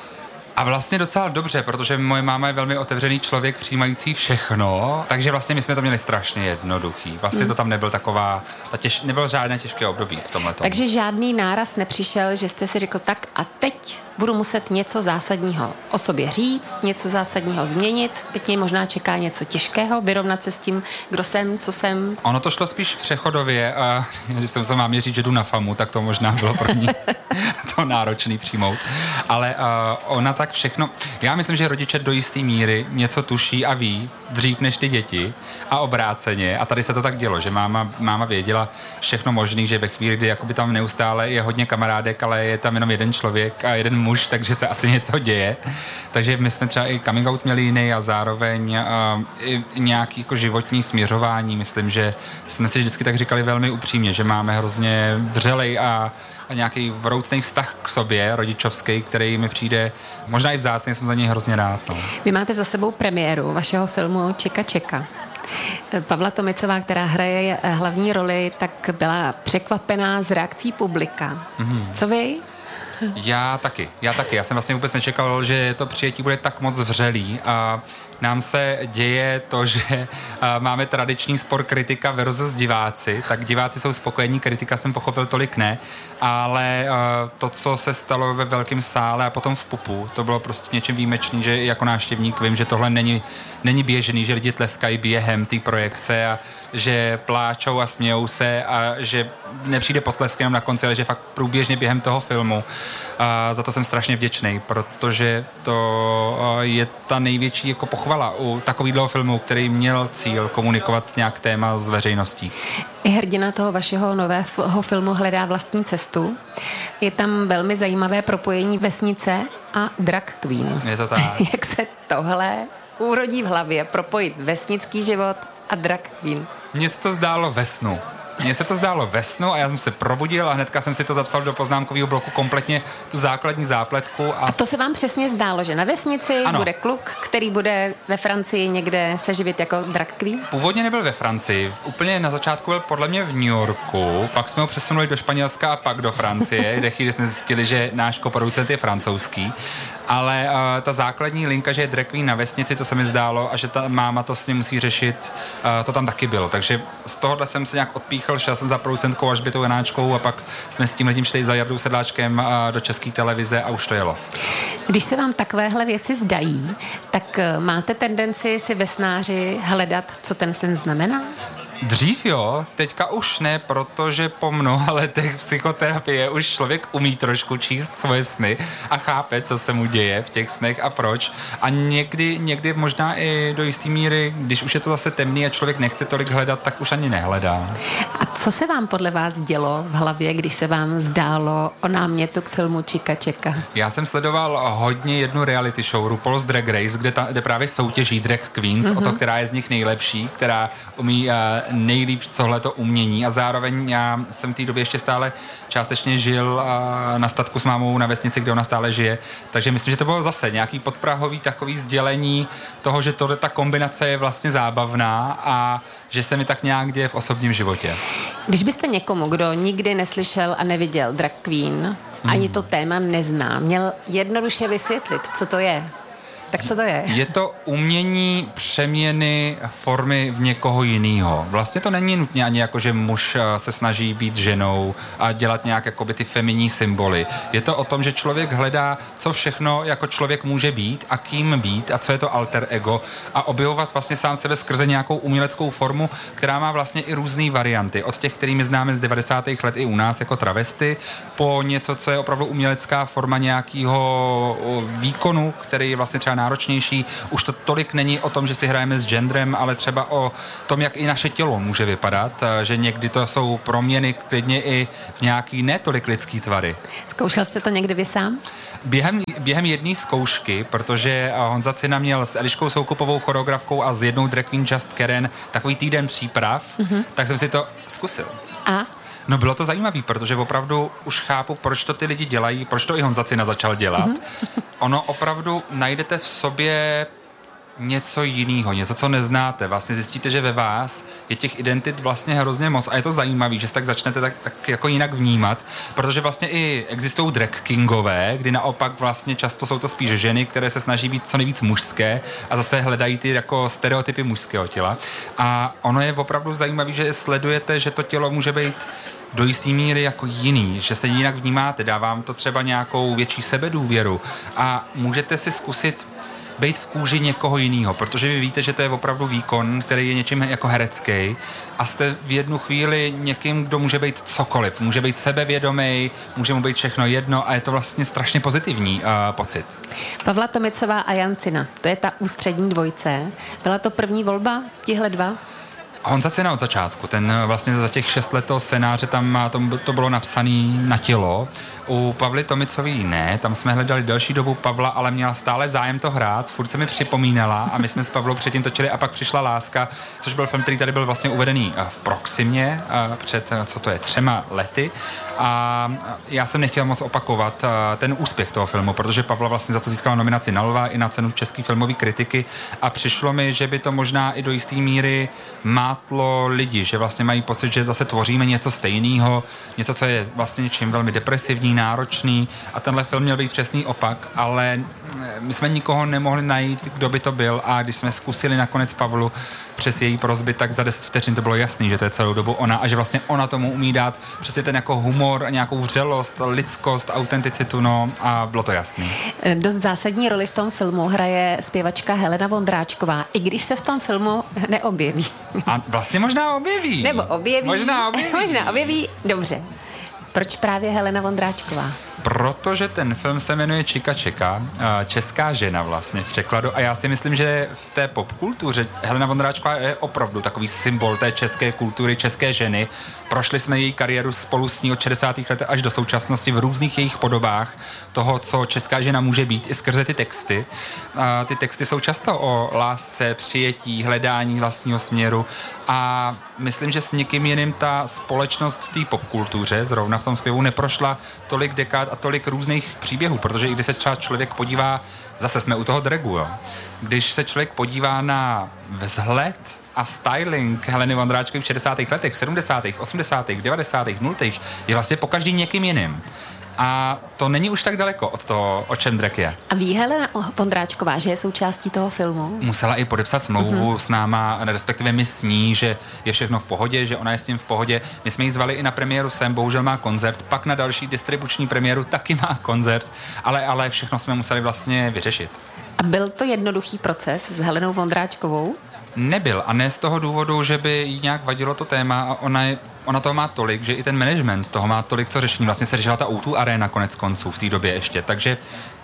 A vlastně docela dobře, protože moje máma je velmi otevřený člověk, přijímající všechno, takže vlastně my jsme to měli strašně jednoduchý. Vlastně hmm. to tam nebyl taková, ta těž, nebylo žádné těžké období v tomhletom. Takže žádný náraz nepřišel, že jste si řekl tak a teď budu muset něco zásadního o sobě říct, něco zásadního změnit, teď mě možná čeká něco těžkého, vyrovnat se s tím, kdo jsem, co jsem. Ono to šlo spíš přechodově a když jsem se mámě říct, že jdu na famu, tak to možná bylo pro ní to náročný přijmout. Ale uh, ona tak všechno, já myslím, že rodiče do jistý míry něco tuší a ví dřív než ty děti a obráceně. A tady se to tak dělo, že máma, máma věděla všechno možný, že ve chvíli, kdy jakoby tam neustále je hodně kamarádek, ale je tam jenom jeden člověk a jeden muž, takže se asi něco děje. Takže my jsme třeba i coming out měli jiný a zároveň uh, i nějaký jako životní směřování. Myslím, že jsme si vždycky tak říkali velmi upřímně, že máme hrozně vřelej a a nějaký vroucný vztah k sobě, rodičovský, který mi přijde možná i vzácný, jsem za něj hrozně rád. No. Vy máte za sebou premiéru vašeho filmu Čika Čeka. Pavla Tomicová, která hraje hlavní roli, tak byla překvapená z reakcí publika. Mm-hmm. Co vy? Já taky, já taky. Já jsem vlastně vůbec nečekal, že to přijetí bude tak moc vřelý a nám se děje to, že uh, máme tradiční spor kritika versus diváci, tak diváci jsou spokojení, kritika jsem pochopil tolik ne, ale uh, to, co se stalo ve velkém sále a potom v pupu, to bylo prostě něčím výjimečný, že jako návštěvník vím, že tohle není, není běžný, že lidi tleskají během té projekce a že pláčou a smějou se a že nepřijde potlesk jenom na konci, ale že fakt průběžně během toho filmu. A za to jsem strašně vděčný, protože to je ta největší jako pochvala u takového filmu, který měl cíl komunikovat nějak téma s veřejností. I hrdina toho vašeho nového filmu hledá vlastní cestu. Je tam velmi zajímavé propojení vesnice a drag queen. Je to tak. Jak se tohle urodí v hlavě, propojit vesnický život a drag queen? Mně se to zdálo ve snu. Mně se to zdálo ve snu a já jsem se probudil a hnedka jsem si to zapsal do poznámkového bloku kompletně tu základní zápletku. A, a to se vám přesně zdálo, že na vesnici ano. bude kluk, který bude ve Francii někde se živit jako drag queen? Původně nebyl ve Francii. Úplně na začátku byl podle mě v New Yorku, pak jsme ho přesunuli do Španělska a pak do Francie, kde chvíli jsme zjistili, že náš koproducent je francouzský. Ale uh, ta základní linka, že je drag queen na vesnici, to se mi zdálo a že ta máma to s ním musí řešit, uh, to tam taky bylo. Takže z tohohle jsem se nějak odpíchl, šel jsem za producentkou Alžbětou Janáčkou a pak jsme s tím letím šli za Jardou Sedláčkem uh, do České televize a už to jelo. Když se vám takovéhle věci zdají, tak uh, máte tendenci si ve snáři hledat, co ten sen znamená? Dřív jo, teďka už ne, protože po mnoha letech psychoterapie už člověk umí trošku číst svoje sny a chápe, co se mu děje v těch snech a proč. A někdy, někdy možná i do jisté míry, když už je to zase temný a člověk nechce tolik hledat, tak už ani nehledá. A co se vám podle vás dělo v hlavě, když se vám zdálo o námětu k filmu Čika Čeka? Já jsem sledoval hodně jednu reality show RuPaul's Drag Race, kde, ta, kde právě soutěží drag queens mm-hmm. o to, která je z nich nejlepší, která umí uh, nejlíp tohleto umění a zároveň já jsem v té době ještě stále částečně žil uh, na statku s mámou na vesnici, kde ona stále žije, takže myslím, že to bylo zase nějaký podprahový takový sdělení toho, že tohle ta kombinace je vlastně zábavná a že se mi tak nějak děje v osobním životě. Když byste někomu, kdo nikdy neslyšel a neviděl drag queen, mm. ani to téma nezná, měl jednoduše vysvětlit, co to je, tak co to je? Je to umění přeměny formy v někoho jiného. Vlastně to není nutně ani jako, že muž se snaží být ženou a dělat nějak jakoby ty feminní symboly. Je to o tom, že člověk hledá, co všechno jako člověk může být a kým být a co je to alter ego a objevovat vlastně sám sebe skrze nějakou uměleckou formu, která má vlastně i různé varianty. Od těch, kterými známe z devadesátých let i u nás jako travesty, po něco, co je opravdu umělecká forma nějakého výkonu, který je vlastně třeba náročnější. Už to tolik není o tom, že si hrajeme s genderem, ale třeba o tom, jak i naše tělo může vypadat, že někdy to jsou proměny klidně i v nějaký netolik lidský tvary. Zkoušel jste to někdy vy sám? Během, během jedné zkoušky, protože Honza Cina měl s Eliškou Soukupovou choreografkou a s jednou drag queen Just Karen takový týden příprav, mm-hmm. tak jsem si to zkusil. A? No bylo to zajímavý, protože opravdu už chápu, proč to ty lidi dělají, proč to i Honza Cina začal dělat. Mm-hmm. Ono opravdu najdete v sobě něco jiného, něco, co neznáte. Vlastně zjistíte, že ve vás je těch identit vlastně hrozně moc a je to zajímavé, že se tak začnete tak, tak jako jinak vnímat, protože vlastně i existují drag kingové, kdy naopak vlastně často jsou to spíš ženy, které se snaží být co nejvíc mužské a zase hledají ty jako stereotypy mužského těla. A ono je opravdu zajímavé, že sledujete, že to tělo může být do jistý míry jako jiný, že se jinak vnímáte, dá vám to třeba nějakou větší sebedůvěru a můžete si zkusit být v kůži někoho jiného, protože vy víte, že to je opravdu výkon, který je něčím jako herecký a jste v jednu chvíli někým, kdo může být cokoliv. Může být sebevědomý, může mu být všechno jedno a je to vlastně strašně pozitivní uh, pocit. Pavla Tomicová a Jan Cina, to je ta ústřední dvojce. Byla to první volba, tihle dva? Honza Cina od začátku, ten vlastně za těch šest let toho scénáře tam to, to bylo napsané na tělo. U Pavly Tomicový ne, tam jsme hledali delší dobu Pavla, ale měla stále zájem to hrát, furt se mi připomínala a my jsme s Pavlou předtím točili a pak přišla Láska, což byl film, který tady byl vlastně uvedený v Proximě před, co to je, třema lety a já jsem nechtěl moc opakovat ten úspěch toho filmu, protože Pavla vlastně za to získala nominaci na Lva i na cenu české filmové kritiky a přišlo mi, že by to možná i do jisté míry mátlo lidi, že vlastně mají pocit, že zase tvoříme něco stejného, něco, co je vlastně něčím velmi depresivní, náročný a tenhle film měl být přesný opak, ale my jsme nikoho nemohli najít, kdo by to byl a když jsme zkusili nakonec Pavlu přes její prosby, tak za deset vteřin to bylo jasný, že to je celou dobu ona a že vlastně ona tomu umí dát přesně ten jako humor, nějakou vřelost, lidskost, autenticitu, no a bylo to jasný. Dost zásadní roli v tom filmu hraje zpěvačka Helena Vondráčková, i když se v tom filmu neobjeví. A vlastně možná objeví. Nebo objeví. Možná objeví. Možná objeví, dobře. Proč právě Helena Vondráčková? Protože ten film se jmenuje Čika Čeka, česká žena vlastně v překladu a já si myslím, že v té popkultuře Helena Vondráčková je opravdu takový symbol té české kultury, české ženy. Prošli jsme její kariéru spolu s ní od šedesátých let až do současnosti v různých jejich podobách toho, co česká žena může být i skrze ty texty. A ty texty jsou často o lásce, přijetí, hledání vlastního směru a myslím, že s někým jiným ta společnost v té popkultuře, zrovna v tom zpěvu, neprošla tolik dekád a tolik různých příběhů, protože i když se třeba člověk podívá, zase jsme u toho dragu, jo. Když se člověk podívá na vzhled a styling Heleny Vondráčkové v šedesátých letech, sedmdesátých, osmdesátých, devadesátých, nultých, je vlastně pokaždý někým jiným. A to není už tak daleko od toho, o čem drag je. A ví Helena Vondráčková, že je součástí toho filmu? Musela i podepsat smlouvu uh-huh. s náma, respektive my s ní, že je všechno v pohodě, že ona je s tím v pohodě. My jsme ji zvali i na premiéru sem, bohužel má koncert, pak na další distribuční premiéru taky má koncert, ale, ale všechno jsme museli vlastně vyřešit. A byl to jednoduchý proces s Helenou Vondráčkovou? Nebyl a ne z toho důvodu, že by jí nějak vadilo to téma a ona, je, ona toho má tolik, že i ten management toho má tolik, co řešení. Vlastně se řešila ta ó dva Arena konec konců v té době ještě, takže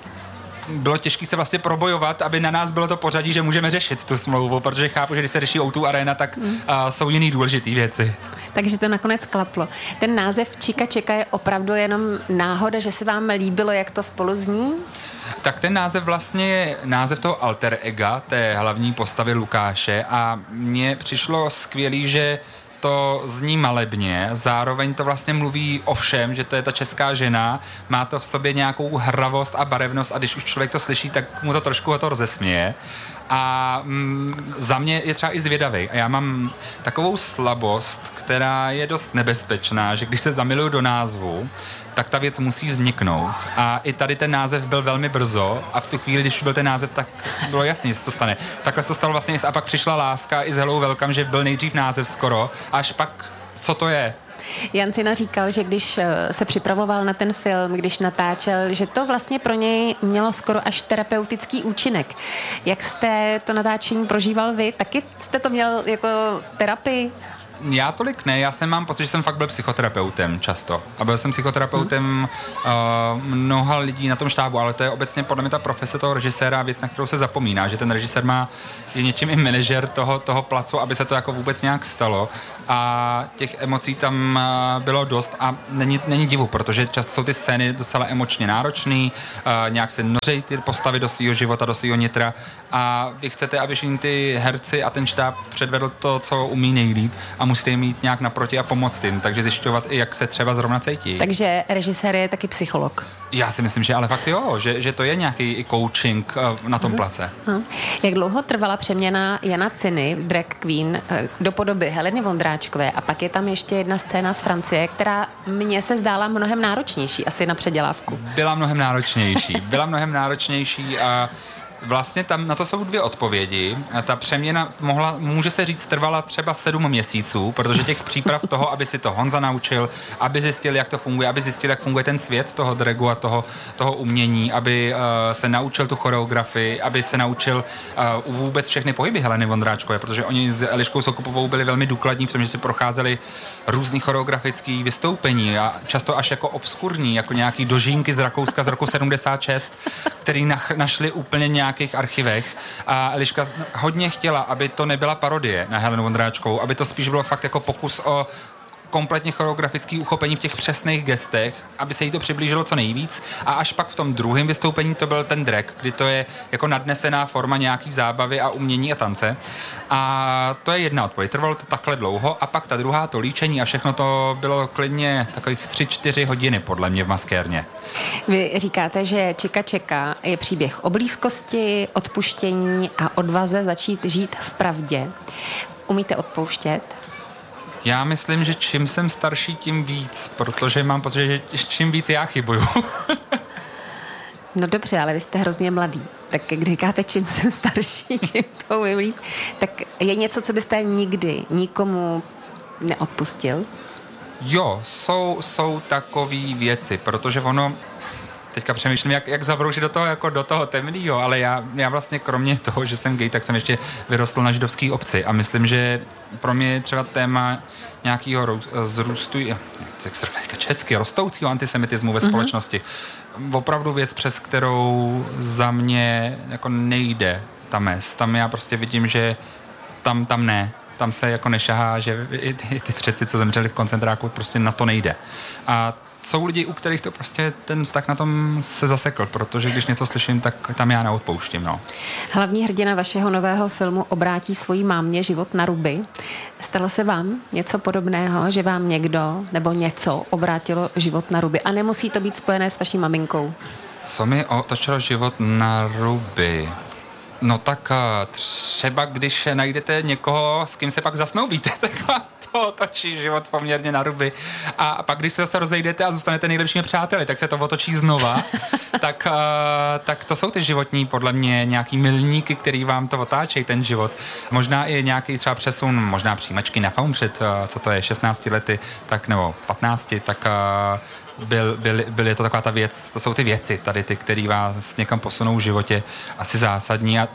bylo těžké se vlastně probojovat, aby na nás bylo to pořadí, že můžeme řešit tu smlouvu, protože chápu, že když se řeší ó dva Arena, tak mm. uh, jsou jiný důležitý věci. Takže to nakonec klaplo. Ten název Čika Čeka je opravdu jenom náhoda, že se vám líbilo, jak to spolu zní? Tak ten název vlastně je název toho alter ega, té hlavní postavy Lukáše a mně přišlo skvělý, že to zní malebně, zároveň to vlastně mluví o všem, že to je ta česká žena, má to v sobě nějakou hravost a barevnost a když už člověk to slyší, tak mu to trošku to rozesměje. A mm, za mě je třeba i zvědavý. A já mám takovou slabost, která je dost nebezpečná, že když se zamiluju do názvu, tak ta věc musí vzniknout. A i tady ten název byl velmi brzo a v tu chvíli, když byl ten název, tak bylo jasný, že se to stane. Takhle se to stalo vlastně a pak přišla láska i s Hello Welcome, že byl nejdřív název skoro, až pak co to je. Jan Cina říkal, že když se připravoval na ten film, když natáčel, že to vlastně pro něj mělo skoro až terapeutický účinek. Jak jste to natáčení prožíval vy? Taky jste to měl jako terapii? Já tolik ne, já jsem mám pocit, že jsem fakt byl psychoterapeutem často. A byl jsem psychoterapeutem uh, mnoha lidí na tom štábu, ale to je obecně podle mě ta profese toho režiséra věc, na kterou se zapomíná, že ten režisér má, je něčím i manažer toho, toho placu, aby se to jako vůbec nějak stalo. A těch emocí tam uh, bylo dost a není, není divu, protože často jsou ty scény docela emočně náročný, uh, nějak se nořejí ty postavy do svého života, do svého nitra a vy chcete, aby všichni ty herci a ten štáb předvedl to, co umí nejlíp a musíte jim jít nějak naproti a pomoct jim, takže zjišťovat i, jak se třeba zrovna cítí. Takže režisér je taky psycholog. Já si myslím, že ale fakt jo, že, že to je nějaký i coaching na tom place. Aha. Jak dlouho trvala přeměna Jana Ciny, drag queen, do podoby Heleny Vondráčkové a pak je tam ještě jedna scéna z Francie, která mně se zdála mnohem náročnější asi na předělávku. Byla mnohem náročnější. Byla mnohem náročnější a vlastně tam na to jsou dvě odpovědi. A ta přeměna mohla, může se říct, trvala třeba sedm měsíců, protože těch příprav toho, aby si to Honza naučil, aby zjistil, jak to funguje, aby zjistil, jak funguje ten svět toho dragu a toho, toho umění, aby uh, se naučil tu choreografii, aby se naučil uh, vůbec všechny pohyby Heleny Vondráčkové, protože oni s Eliškou Soukupovou byli velmi důkladní v tom, že si procházeli různý choreografický vystoupení a často až jako obskurní, jako nějaký dožínky z Rakouska z roku sedmdesát šest, který nach, našli úplně nějak nějakých archivech a Eliška hodně chtěla, aby to nebyla parodie na Helenu Vondráčkovou, aby to spíš bylo fakt jako pokus o kompletně choreografický uchopení v těch přesných gestech, aby se jí to přiblížilo co nejvíc a až pak v tom druhém vystoupení to byl ten drag, kdy to je jako nadnesená forma nějaký zábavy a umění a tance. A to je jedna odpověď. Trvalo to takhle dlouho a pak ta druhá, to líčení a všechno to bylo klidně takových tři, čtyři hodiny podle mě v maskérně. Vy říkáte, že Čika Čeka je příběh o blízkosti, odpuštění a odvaze začít žít v pravdě. Umíte odpouštět? Já myslím, že čím jsem starší, tím víc, protože mám pocit, že čím víc já chybuju. No dobře, ale vy jste hrozně mladý. Tak když říkáte, čím jsem starší, tím to umím líp. Tak je něco, co byste nikdy nikomu neodpustil? Jo, jsou, jsou takové věci, protože ono... Teďka přemýšlím, jak, jak zavroušit do toho, jako do toho temného, ale já, já vlastně kromě toho, že jsem gay, tak jsem ještě vyrostl na židovský obci a myslím, že pro mě je třeba téma nějakého zrůstu, jak se říká česky, rostoucího antisemitismu ve společnosti. Mm-hmm. Opravdu věc, přes kterou za mě jako nejde ta mez. Tam já prostě vidím, že tam, tam ne. Tam se jako nešahá, že i ty, i ty předci, co zemřeli v koncentráku, prostě na to nejde. A jsou lidi, u kterých to prostě ten vztah na tom se zasekl, protože když něco slyším, tak tam já neodpouštím, no. Hlavní hrdina vašeho nového filmu obrátí svojí mámě život na ruby. Stalo se vám něco podobného, že vám někdo nebo něco obrátilo život na ruby? A nemusí to být spojené s vaší maminkou. Co mi otočilo život na ruby? No tak třeba, když najdete někoho, s kým se pak zasnoubíte, tak vám to otočí život poměrně na ruby. A pak, když se zase rozejdete a zůstanete nejlepšími přáteli, tak se to otočí znova. tak, tak to jsou ty životní, podle mě, nějaký milníky, který vám to otáčejí, ten život. Možná i nějaký třeba přesun, možná přijímačky na film před, co to je, šestnácti lety, tak nebo patnácti, tak... Byl, byl, byl je to taková ta věc, to jsou ty věci tady ty, které vás někam posunou v životě, asi zásadní a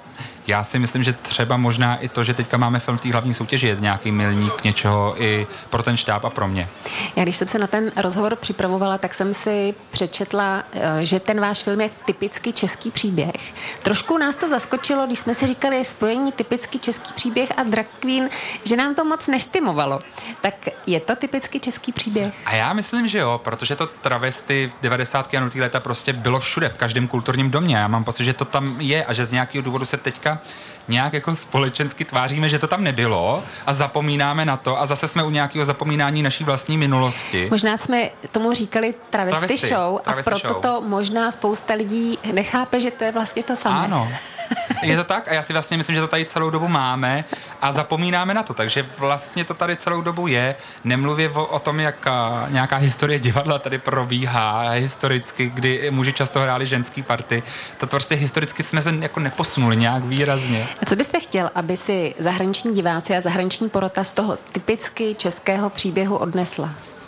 já si myslím, že třeba možná i to, že teďka máme film v té hlavní soutěži, je nějaký milník něčeho i pro ten štáb a pro mě. Já když jsem se na ten rozhovor připravovala, tak jsem si přečetla, že ten váš film je typicky český příběh. Trošku nás to zaskočilo, když jsme si říkali spojení typický český příběh a drag queen, že nám to moc neštimovalo. Tak je to typicky český příběh? A já myslím, že jo, protože to travesty v devadesátých a nultých léta prostě bylo všude, v každém kulturním domě. Já mám pocit, že to tam je a že z nějakého důvodu se teďka nějak jako společensky tváříme, že to tam nebylo a zapomínáme na to a zase jsme u nějakého zapomínání naší vlastní minulosti. Možná jsme tomu říkali travesty, travesty show travesty a proto show. To možná spousta lidí nechápe, že to je vlastně to samé. Ano, je to tak a já si vlastně myslím, že to tady celou dobu máme a zapomínáme na to, takže vlastně to tady celou dobu je. Nemluvě o, o tom, jak a, nějaká historie divadla tady probíhá historicky, kdy muži často hráli ženský party. To prostě historicky jsme se jako neposunuli nějak výrazně. A co byste chtěl, aby si zahraniční diváci a zahraniční porota z toho typicky českého příběhu odnesla?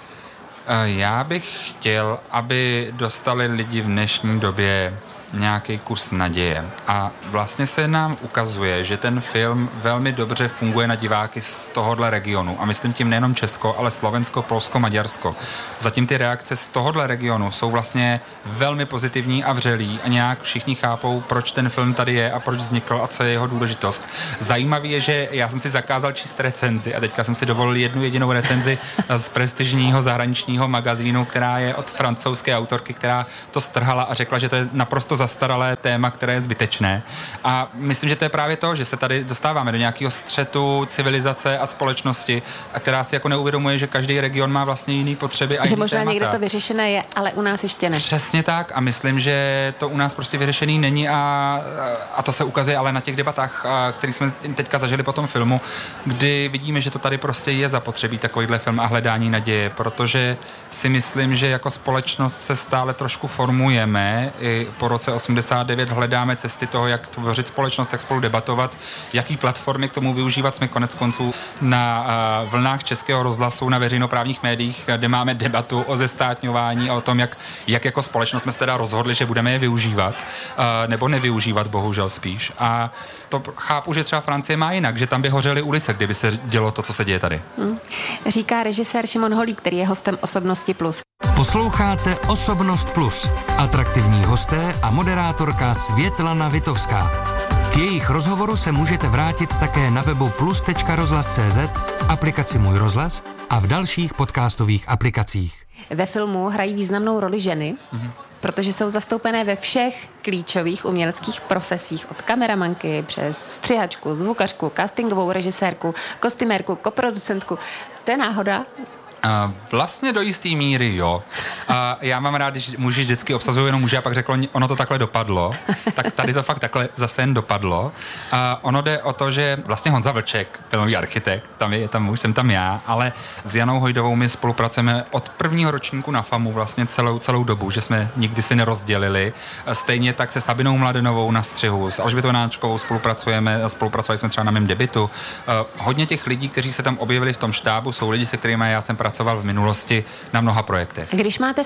Já bych chtěl, aby dostali lidi v dnešní době nějaký kus naděje. A vlastně se nám ukazuje, že ten film velmi dobře funguje na diváky z tohohle regionu. A myslím tím nejenom Česko, ale Slovensko, Polsko, Maďarsko. Zatím ty reakce z tohohle regionu jsou vlastně velmi pozitivní a vřelí a nějak všichni chápou, proč ten film tady je a proč vznikl a co je jeho důležitost. Zajímavé je, že já jsem si zakázal číst recenzi a teďka jsem si dovolil jednu jedinou recenzi z prestižního zahraničního magazínu, která je od francouzské autorky, která to strhala a řekla, že to je naprosto zastaralé téma, které je zbytečné. A myslím, že to je právě to, že se tady dostáváme do nějakého střetu civilizace a společnosti, a která si jako neuvědomuje, že každý region má vlastně jiný potřeby a že jiný možná témata. někde to vyřešené je, ale u nás ještě ne. Přesně tak a myslím, že to u nás prostě vyřešený není a, a to se ukazuje ale na těch debatách, které jsme teďka zažili po tom filmu, kdy vidíme, že to tady prostě je zapotřebí takovýhle film a hledání naděje, protože si myslím, že jako společnost se stále trošku formujeme. I po roce osmdesát devět hledáme cesty toho, jak tvořit společnost, jak spolu debatovat, jaký platformy k tomu využívat. Jsme konec konců na uh, vlnách Českého rozhlasu, na veřejnoprávních médiích, kde máme debatu o zestátňování a o tom, jak, jak jako společnost jsme se teda rozhodli, že budeme je využívat, uh, nebo nevyužívat, bohužel spíš. A to chápu, že třeba Francie má jinak, že tam by hořely ulice, kdyby se dělo to, co se děje tady. Hmm. Říká režisér Šimon Holík, který je hostem Osobnosti plus. Posloucháte Osobnost plus. Atraktivní hosté a moderátorka Světlana Vitovská. K jejich rozhovoru se můžete vrátit také na webu plus tečka rozhlas tečka cé zet, v aplikaci Můj rozhlas a v dalších podcastových aplikacích. Ve filmu hrají významnou roli ženy, mm-hmm. protože jsou zastoupené ve všech klíčových uměleckých profesích, od kameramanky přes střihačku, zvukařku, castingovou režisérku, kostymérku, koproducentku. To je náhoda? Uh, vlastně do jistý míry, jo. Uh, já mám rád, když muži vždycky obsazují jenom muži a pak řeklo, ono to takhle dopadlo. Tak tady to fakt takhle zase jen dopadlo. Uh, ono jde o to, že vlastně Honza Vlček, filmový architekt, tam je, tam už jsem tam já, ale s Janou Hojdovou my spolupracujeme od prvního ročníku na FAMu vlastně celou, celou dobu, že jsme nikdy si nerozdělili. Uh, stejně tak se Sabinou Mladenovou na střihu, s Alžbětou Náčkovou spolupracujeme, spolupracovali jsme třeba na mém debutu. Uh, hodně těch lidí, kteří se tam objevili v tom štábu, jsou lidi, se kterými já jsem pracoval v minulosti na mnoha projektech. Když máte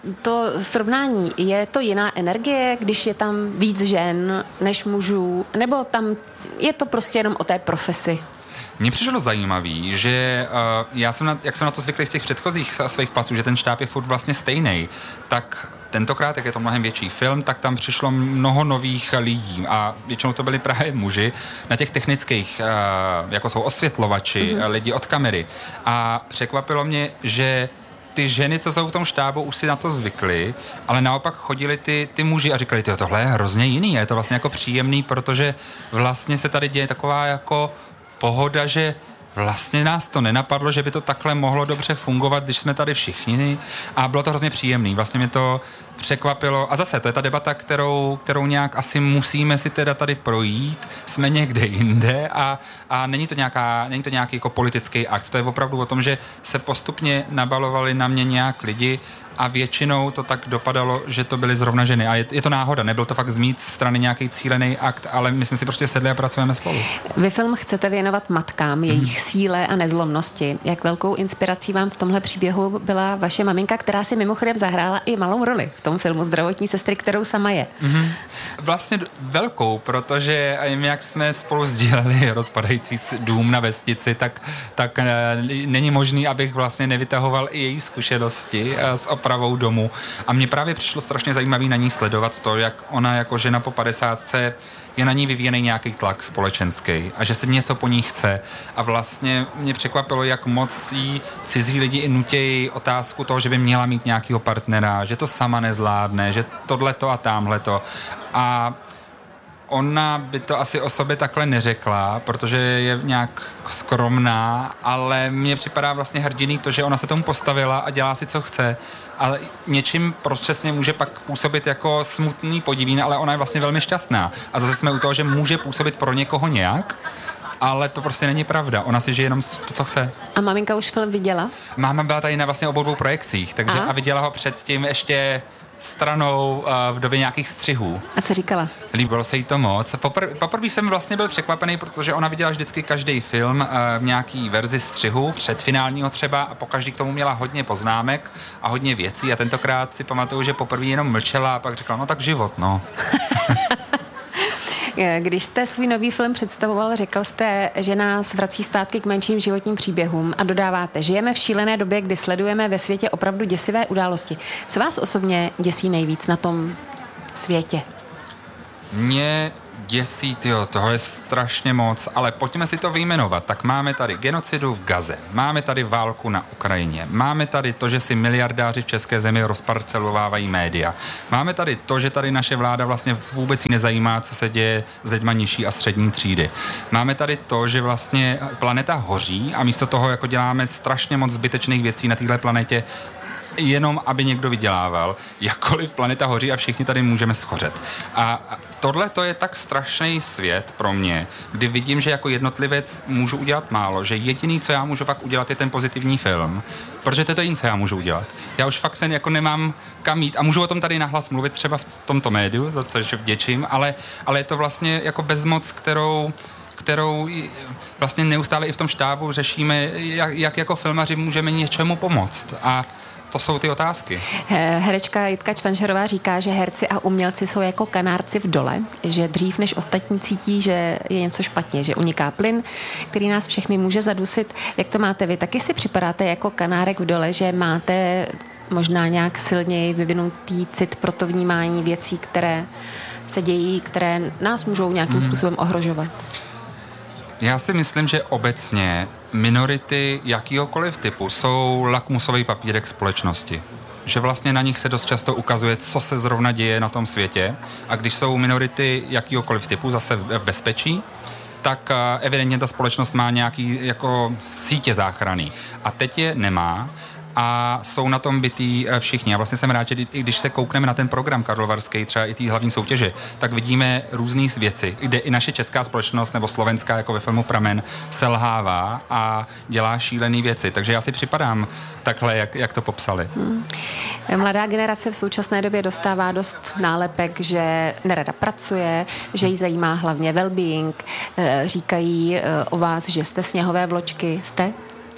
to srovnání, je to jiná energie, když je tam víc žen než mužů, nebo tam je to prostě jenom o té profesi? Mně přišlo zajímavý, že uh, já jsem na, jak jsem na to zvyklý z těch předchozích svých placů, že ten štáb je furt vlastně stejný, tak tentokrát, jak je to mnohem větší film, tak tam přišlo mnoho nových lidí a většinou to byli právě muži na těch technických, uh, jako jsou osvětlovači, mm-hmm. lidi od kamery. A překvapilo mě, že ty ženy, co jsou v tom štábu, už si na to zvykly, ale naopak chodili ty, ty muži a říkali, tyjo, tohle je hrozně jiný a je to vlastně jako příjemný, protože vlastně se tady děje taková jako pohoda, že vlastně nás to nenapadlo, že by to takhle mohlo dobře fungovat, když jsme tady všichni a bylo to hrozně příjemný. Vlastně mě to překvapilo a zase to je ta debata, kterou, kterou nějak asi musíme si teda tady projít, jsme někde jinde a, a není to nějaká, není to nějaký jako politický akt, to je opravdu o tom, že se postupně nabalovali na mě nějak lidi a většinou to tak dopadalo, že to byly zrovna ženy. A je, je to náhoda, nebyl to fakt z mít strany nějaký cílený akt, ale my jsme si prostě sedli a pracujeme spolu. Vy film chcete věnovat matkám, jejich hmm. síle a nezlomnosti. Jak velkou inspirací vám v tomhle příběhu byla vaše maminka, která si mimochodem zahrála i malou roli v tom filmu zdravotní sestry, kterou sama je? Mm-hmm. Vlastně velkou, protože jak jsme spolu sdíleli rozpadající dům na vesnici, tak, tak není možný, abych vlastně nevytahoval i její zkušenosti s opravou domu. A mně právě přišlo strašně zajímavý na ní sledovat to, jak ona jako žena po padesátce je na ní vyvíjený nějaký tlak společenský a že se něco po ní chce. A vlastně mě překvapilo, jak moc jí cizí lidi i nutějí otázku toho, že by měla mít nějakého partnera, že to sama nezvládne, že tohleto a támhleto. A ona by to asi o sobě takhle neřekla, protože je nějak skromná, ale mně připadá vlastně hrdinný to, že ona se tomu postavila a dělá si, co chce. Ale něčím přesně může pak působit jako smutný podivín, ale ona je vlastně velmi šťastná. A zase jsme u toho, že může působit pro někoho nějak, ale to prostě není pravda. Ona si žije jenom to, co chce. A maminka už film viděla? Máma byla tady na vlastně obou dvou projekcích, takže a, a viděla ho předtím ještě stranou uh, v době nějakých střihů. A co říkala? Líbilo se jí to moc. Popr- poprvé jsem vlastně byl překvapený, protože ona viděla vždycky každý film uh, v nějaký verzi střihu, předfinálního třeba, a pokaždý k tomu měla hodně poznámek a hodně věcí a tentokrát si pamatuju, že poprvé jenom mlčela a pak řekla, no tak život, no. Když jste svůj nový film představoval, řekl jste, že nás vrací zpátky k menším životním příběhům a dodáváte, žijeme v šílené době, kdy sledujeme ve světě opravdu děsivé události. Co vás osobně děsí nejvíc na tom světě? Mě děsí, tyjo, toho je strašně moc, ale pojďme si to vyjmenovat. Tak máme tady genocidu v Gaze, máme tady válku na Ukrajině, máme tady to, že si miliardáři v české zemi rozparcelovávají média, máme tady to, že tady naše vláda vlastně vůbec jí nezajímá, co se děje s lidma nižší a střední třídy. Máme tady to, že vlastně planeta hoří a místo toho jako děláme strašně moc zbytečných věcí na téhle planetě, jenom aby někdo vydělával. Jakkoliv planeta hoří a všichni tady můžeme schořet. A tohle to je tak strašný svět pro mě, kdy vidím, že jako jednotlivec můžu udělat málo, že jediný, co já můžu fakt udělat, je ten pozitivní film, protože to je to jediné, co já můžu udělat. Já už fakt se jako nemám kam jít a můžu o tom tady nahlas mluvit třeba v tomto médiu, za což vděčím, ale, ale je to vlastně jako bezmoc, kterou kterou vlastně neustále i v tom štábu řešíme, jak, jak jako filmaři můžeme něčemu pomoct. A to jsou ty otázky. Herečka Jitka Čvančarová říká, že herci a umělci jsou jako kanárci v dole, že dřív než ostatní cítí, že je něco špatně, že uniká plyn, který nás všechny může zadusit. Jak to máte vy? Taky si připadáte jako kanárek v dole, že máte možná nějak silněji vyvinutý cit pro to vnímání věcí, které se dějí, které nás můžou nějakým hmm. způsobem ohrožovat? Já si myslím, že obecně minority jakýhokoliv typu jsou lakmusový papírek společnosti. Že vlastně na nich se dost často ukazuje, co se zrovna děje na tom světě. A když jsou minority jakýhokoliv typu zase v bezpečí, tak evidentně ta společnost má nějaký jako sítě záchranný. A teď je nemá. A jsou na tom bytý všichni. A vlastně jsem rád, že i když se koukneme na ten program karlovarský, třeba i té hlavní soutěže, tak vidíme různé věci, kde i naše česká společnost nebo slovenská, jako ve filmu Pramen, selhává a dělá šílené věci. Takže já si připadám takhle, jak, jak to popsali. Hmm. Mladá generace v současné době dostává dost nálepek, že nerada pracuje, že jí zajímá hlavně well-being. Říkají o vás, že jste sněhové vločky. Jste?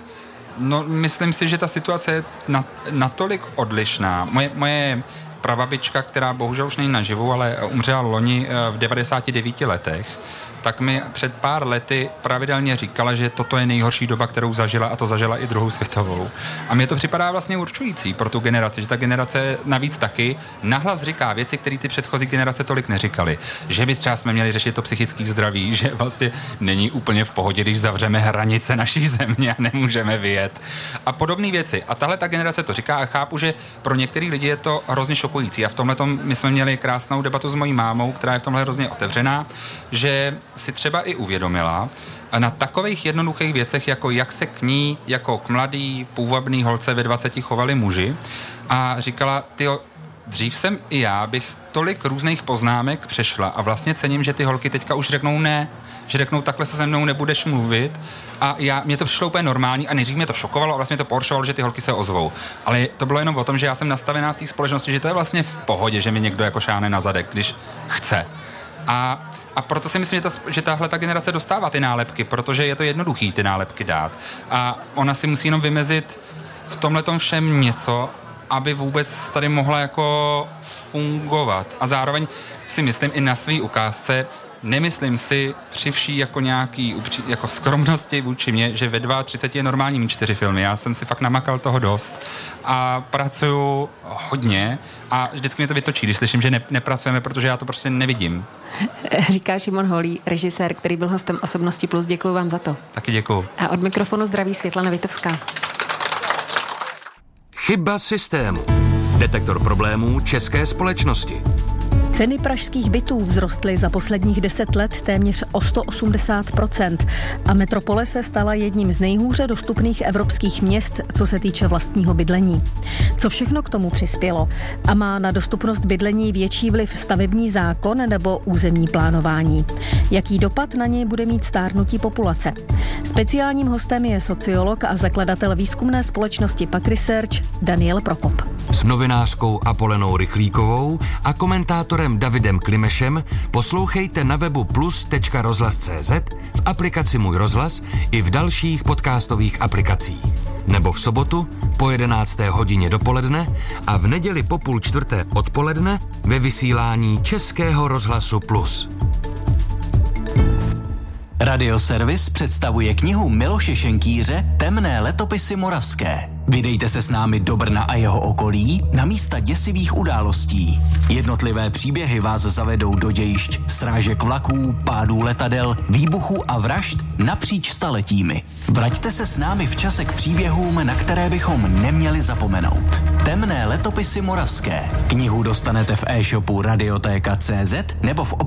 No, myslím si, že ta situace je natolik odlišná. Moje, moje prababička, která bohužel už není naživu, ale umřela loni v devadesáti devíti letech, tak mi před pár lety pravidelně říkala, že toto je nejhorší doba, kterou zažila, a to zažila i druhou světovou. A mně to připadá vlastně určující pro tu generaci, že ta generace navíc taky nahlas říká věci, které ty předchozí generace tolik neříkaly. Že by třeba jsme měli řešit to psychické zdraví, že vlastně není úplně v pohodě, když zavřeme hranice naší země a nemůžeme vyjet. A podobné věci. A tahle ta generace to říká a chápu, že pro některé lidi je to hrozně šokující. A v tomhletom my jsme měli krásnou debatu s mojí mámou, která je v tomhle hrozně otevřená, že si třeba i uvědomila na takových jednoduchých věcech, jako jak se k ní jako k mladý, půvabný holce ve dvaceti chovali muži, a říkala, tyjo, dřív jsem i já bych tolik různých poznámek přešla a vlastně cením, že ty holky teďka už řeknou ne, že řeknou, takhle se se mnou nebudeš mluvit, a já, mě to přišlo úplně normální a nejdřív mě to šokovalo a vlastně to pohoršovalo, že ty holky se ozvou. Ale to bylo jenom o tom, že já jsem nastavená v té společnosti, že to je vlastně v pohodě, že mi někdo jako šáhne na zadek, když chce. A A proto si myslím, že, ta, že tahle ta generace dostává ty nálepky, protože je to jednoduchý ty nálepky dát. A ona si musí jenom vymezit v tomhletom všem něco aby vůbec tady mohla jako fungovat. A zároveň si myslím i na svý ukázce, nemyslím si při vší jako nějaký jako skromnosti vůči mě, že ve třiceti dvou je normální mít čtyři filmy. Já jsem si fakt namakal toho dost a pracuju hodně a vždycky mě to vytočí, když slyším, že ne, nepracujeme, protože já to prostě nevidím. Říká Šimon Holý, režisér, který byl hostem Osobnosti plus. Děkuji vám za to. Taky děkuji. A od mikrofonu zdraví Světlana Vitovská. Chyba systému. Detektor problémů české společnosti. Ceny pražských bytů vzrostly za posledních deset let téměř o sto osmdesát procent a metropole se stala jedním z nejhůře dostupných evropských měst, co se týče vlastního bydlení. Co všechno k tomu přispělo? A má na dostupnost bydlení větší vliv stavební zákon nebo územní plánování? Jaký dopad na něj bude mít stárnutí populace? Speciálním hostem je sociolog a zakladatel výzkumné společnosti Pak Research Daniel Prokop. S novinářkou Apolenou Rychlíkovou a komentátorem Davidem Klimešem poslouchejte na webu plus tečka rozhlas tečka cé zet, v aplikaci Můj rozhlas i v dalších podcastových aplikacích. Nebo v sobotu po jedenácté hodině dopoledne a v neděli po půl čtvrté odpoledne ve vysílání Českého rozhlasu Plus. Radioservis představuje knihu Miloše Šenkýře Temné letopisy moravské. Vydejte se s námi do Brna a jeho okolí na místa děsivých událostí. Jednotlivé příběhy vás zavedou do dějišť srážek vlaků, pádů letadel, výbuchů a vražd napříč staletími. Vraťte se s námi v čase k příběhům, na které bychom neměli zapomenout. Temné letopisy moravské. Knihu dostanete v e-shopu radiotéka tečka cé zet nebo v